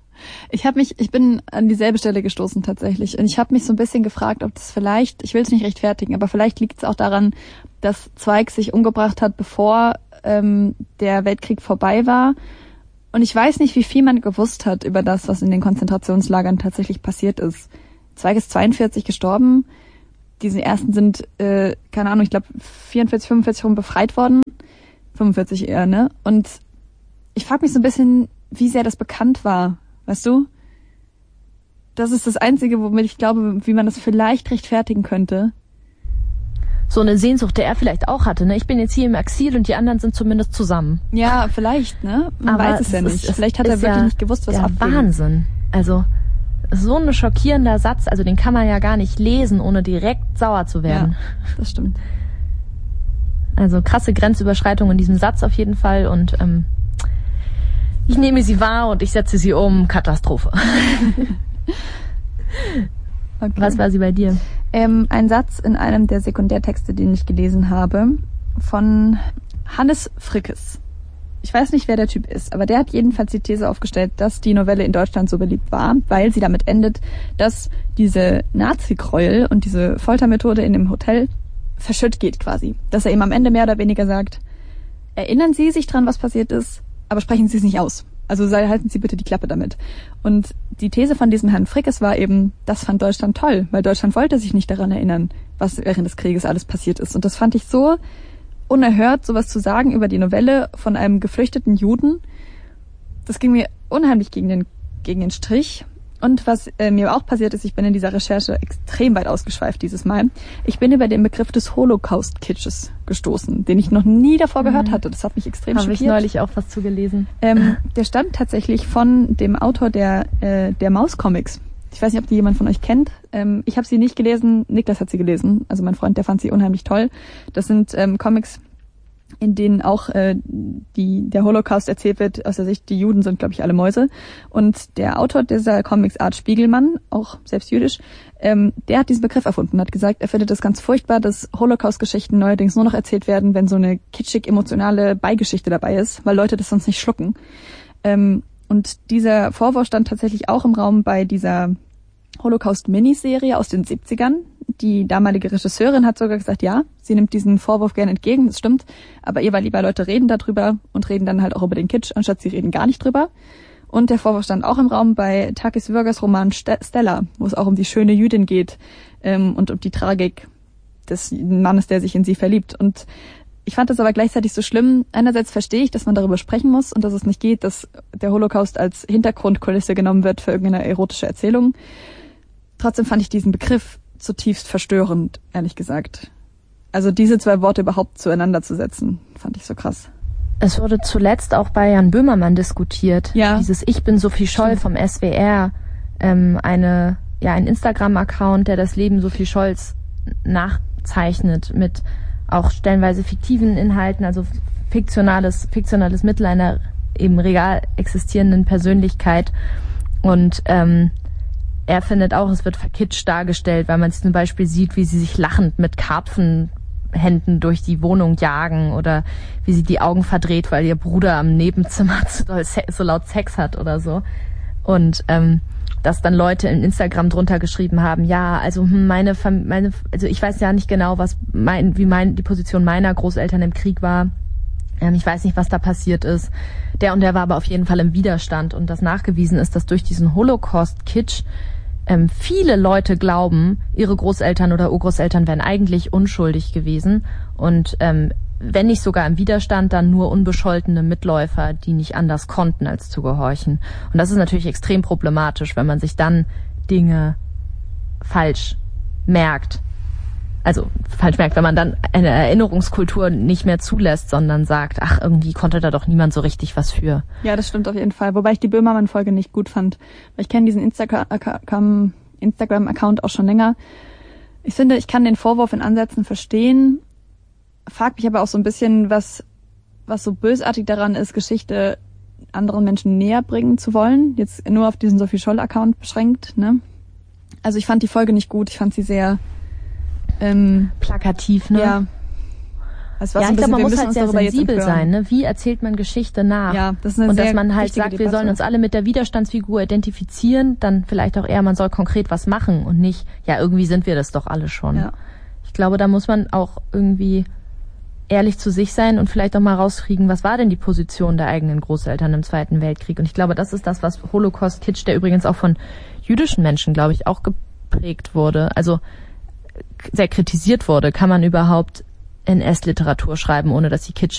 Ich habe mich, ich bin an dieselbe Stelle gestoßen tatsächlich. Und ich habe mich so ein bisschen gefragt, ob das vielleicht, ich will es nicht rechtfertigen, aber vielleicht liegt es auch daran, dass Zweig sich umgebracht hat, bevor ähm, der Weltkrieg vorbei war. Und ich weiß nicht, wie viel man gewusst hat über das, was in den Konzentrationslagern tatsächlich passiert ist. Zweig ist zweiundvierzig gestorben. Diese ersten sind, äh, keine Ahnung, ich glaube vierundvierzig, fünfundvierzig rum befreit worden. fünfundvierzig eher, ne? Und ich frage mich so ein bisschen, wie sehr das bekannt war, weißt du? Das ist das Einzige, womit ich glaube, wie man das vielleicht rechtfertigen könnte. So eine Sehnsucht, der er vielleicht auch hatte, ne? Ich bin jetzt hier im Exil und die anderen sind zumindest zusammen. Ja, vielleicht, ne? Man Aber weiß es ja es nicht. Ist, vielleicht hat er wirklich ja nicht gewusst, was der abgeht. Wahnsinn. Also so ein schockierender Satz, also den kann man ja gar nicht lesen, ohne direkt sauer zu werden. Ja, das stimmt. Also krasse Grenzüberschreitung in diesem Satz auf jeden Fall und ähm, ich nehme sie wahr und ich setze sie um. Katastrophe. Okay. Was war sie bei dir? Ähm, ein Satz in einem der Sekundärtexte, den ich gelesen habe, von Hannes Frickes. Ich weiß nicht, wer der Typ ist, aber der hat jedenfalls die These aufgestellt, dass die Novelle in Deutschland so beliebt war, weil sie damit endet, dass diese Nazi-Gräuel und diese Foltermethode in dem Hotel verschütt geht quasi. Dass er ihm am Ende mehr oder weniger sagt, erinnern Sie sich dran, was passiert ist, aber sprechen Sie es nicht aus. Also sei, halten Sie bitte die Klappe damit. Und die These von diesem Herrn Frickes war eben, das fand Deutschland toll, weil Deutschland wollte sich nicht daran erinnern, was während des Krieges alles passiert ist. Und das fand ich so unerhört, sowas zu sagen über die Novelle von einem geflüchteten Juden. Das ging mir unheimlich gegen den, gegen den Strich. Und was äh, mir auch passiert ist, ich bin in dieser Recherche extrem weit ausgeschweift dieses Mal. Ich bin über den Begriff des Holocaust-Kitsches gestoßen, den ich noch nie davor gehört hatte. Das hat mich extrem Hab schockiert. Habe ich neulich auch was zugelesen. Ähm, der stammt tatsächlich von dem Autor der äh, der Maus-Comics. Ich weiß nicht, ob die jemand von euch kennt. Ähm, ich habe sie nicht gelesen, Niklas hat sie gelesen. Also mein Freund, der fand sie unheimlich toll. Das sind ähm, Comics, in denen auch äh, die der Holocaust erzählt wird aus der Sicht, die Juden sind, glaube ich, alle Mäuse. Und der Autor dieser Comics, Art Spiegelmann, auch selbst jüdisch, ähm, der hat diesen Begriff erfunden, hat gesagt, er findet es ganz furchtbar, dass Holocaust-Geschichten neuerdings nur noch erzählt werden, wenn so eine kitschig-emotionale Beigeschichte dabei ist, weil Leute das sonst nicht schlucken. Ähm, und dieser Vorwurf stand tatsächlich auch im Raum bei dieser Holocaust-Miniserie aus den siebzigern. Die damalige Regisseurin hat sogar gesagt, ja, sie nimmt diesen Vorwurf gerne entgegen, das stimmt, aber ihr war lieber, Leute reden darüber und reden dann halt auch über den Kitsch, anstatt sie reden gar nicht drüber. Und der Vorwurf stand auch im Raum bei Takis Würgers Roman Stella, wo es auch um die schöne Jüdin geht ähm, und um die Tragik des Mannes, der sich in sie verliebt. Und ich fand das aber gleichzeitig so schlimm. Einerseits verstehe ich, dass man darüber sprechen muss und dass es nicht geht, dass der Holocaust als Hintergrundkulisse genommen wird für irgendeine erotische Erzählung. Trotzdem fand ich diesen Begriff zutiefst verstörend, ehrlich gesagt. Also diese zwei Worte überhaupt zueinander zu setzen, fand ich so krass. Es wurde zuletzt auch bei Jan Böhmermann diskutiert. Ja. Dieses Ich bin Sophie Scholl vom S W R, ähm, eine, ja, ein Instagram-Account, der das Leben Sophie Scholls nachzeichnet mit auch stellenweise fiktiven Inhalten, also fiktionales, fiktionales Mittel einer eben real existierenden Persönlichkeit. Und ähm, er findet auch, es wird verkitscht dargestellt, weil man zum Beispiel sieht, wie sie sich lachend mit Karpfenhänden durch die Wohnung jagen oder wie sie die Augen verdreht, weil ihr Bruder am Nebenzimmer so laut Sex hat oder so. Und ähm, dass dann Leute in Instagram drunter geschrieben haben, ja, also meine, meine, also ich weiß ja nicht genau, was mein, wie mein, die Position meiner Großeltern im Krieg war. Ähm, ich weiß nicht, was da passiert ist. Der und der war aber auf jeden Fall im Widerstand und das nachgewiesen ist, dass durch diesen Holocaust-Kitsch ähm, viele Leute glauben, ihre Großeltern oder Urgroßeltern wären eigentlich unschuldig gewesen und ähm, wenn nicht sogar im Widerstand, dann nur unbescholtene Mitläufer, die nicht anders konnten, als zu gehorchen. Und das ist natürlich extrem problematisch, wenn man sich dann Dinge falsch merkt. Also falsch merkt, wenn man dann eine Erinnerungskultur nicht mehr zulässt, sondern sagt, ach, irgendwie konnte da doch niemand so richtig was für. Ja, das stimmt auf jeden Fall. Wobei ich die Böhmermann-Folge nicht gut fand. Weil ich kenne diesen Instagram- Instagram-Account auch schon länger. Ich finde, ich kann den Vorwurf in Ansätzen verstehen, frag mich aber auch so ein bisschen, was was so bösartig daran ist, Geschichte anderen Menschen näher bringen zu wollen. Jetzt nur auf diesen Sophie Scholl-Account beschränkt, ne? Also ich fand die Folge nicht gut. Ich fand sie sehr ähm, plakativ, ne? Ja. Es war ja, so ein ich glaube, bisschen, man wir muss müssen halt uns sehr darüber jetzt sensibel empören. sein, ne? Wie erzählt man Geschichte nach? Ja, das ist eine Und sehr dass man halt wichtige sagt, wir Debatte. sollen uns alle mit der Widerstandsfigur identifizieren, dann vielleicht auch eher, man soll konkret was machen und nicht, ja, irgendwie sind wir das doch alle schon. Ja. Ich glaube, da muss man auch irgendwie ehrlich zu sich sein und vielleicht auch mal rauskriegen, was war denn die Position der eigenen Großeltern im Zweiten Weltkrieg? Und ich glaube, das ist das, was Holocaust-Kitsch, der übrigens auch von jüdischen Menschen, glaube ich, auch geprägt wurde, also sehr kritisiert wurde. Kann man überhaupt N S-Literatur schreiben, ohne dass sie kitschig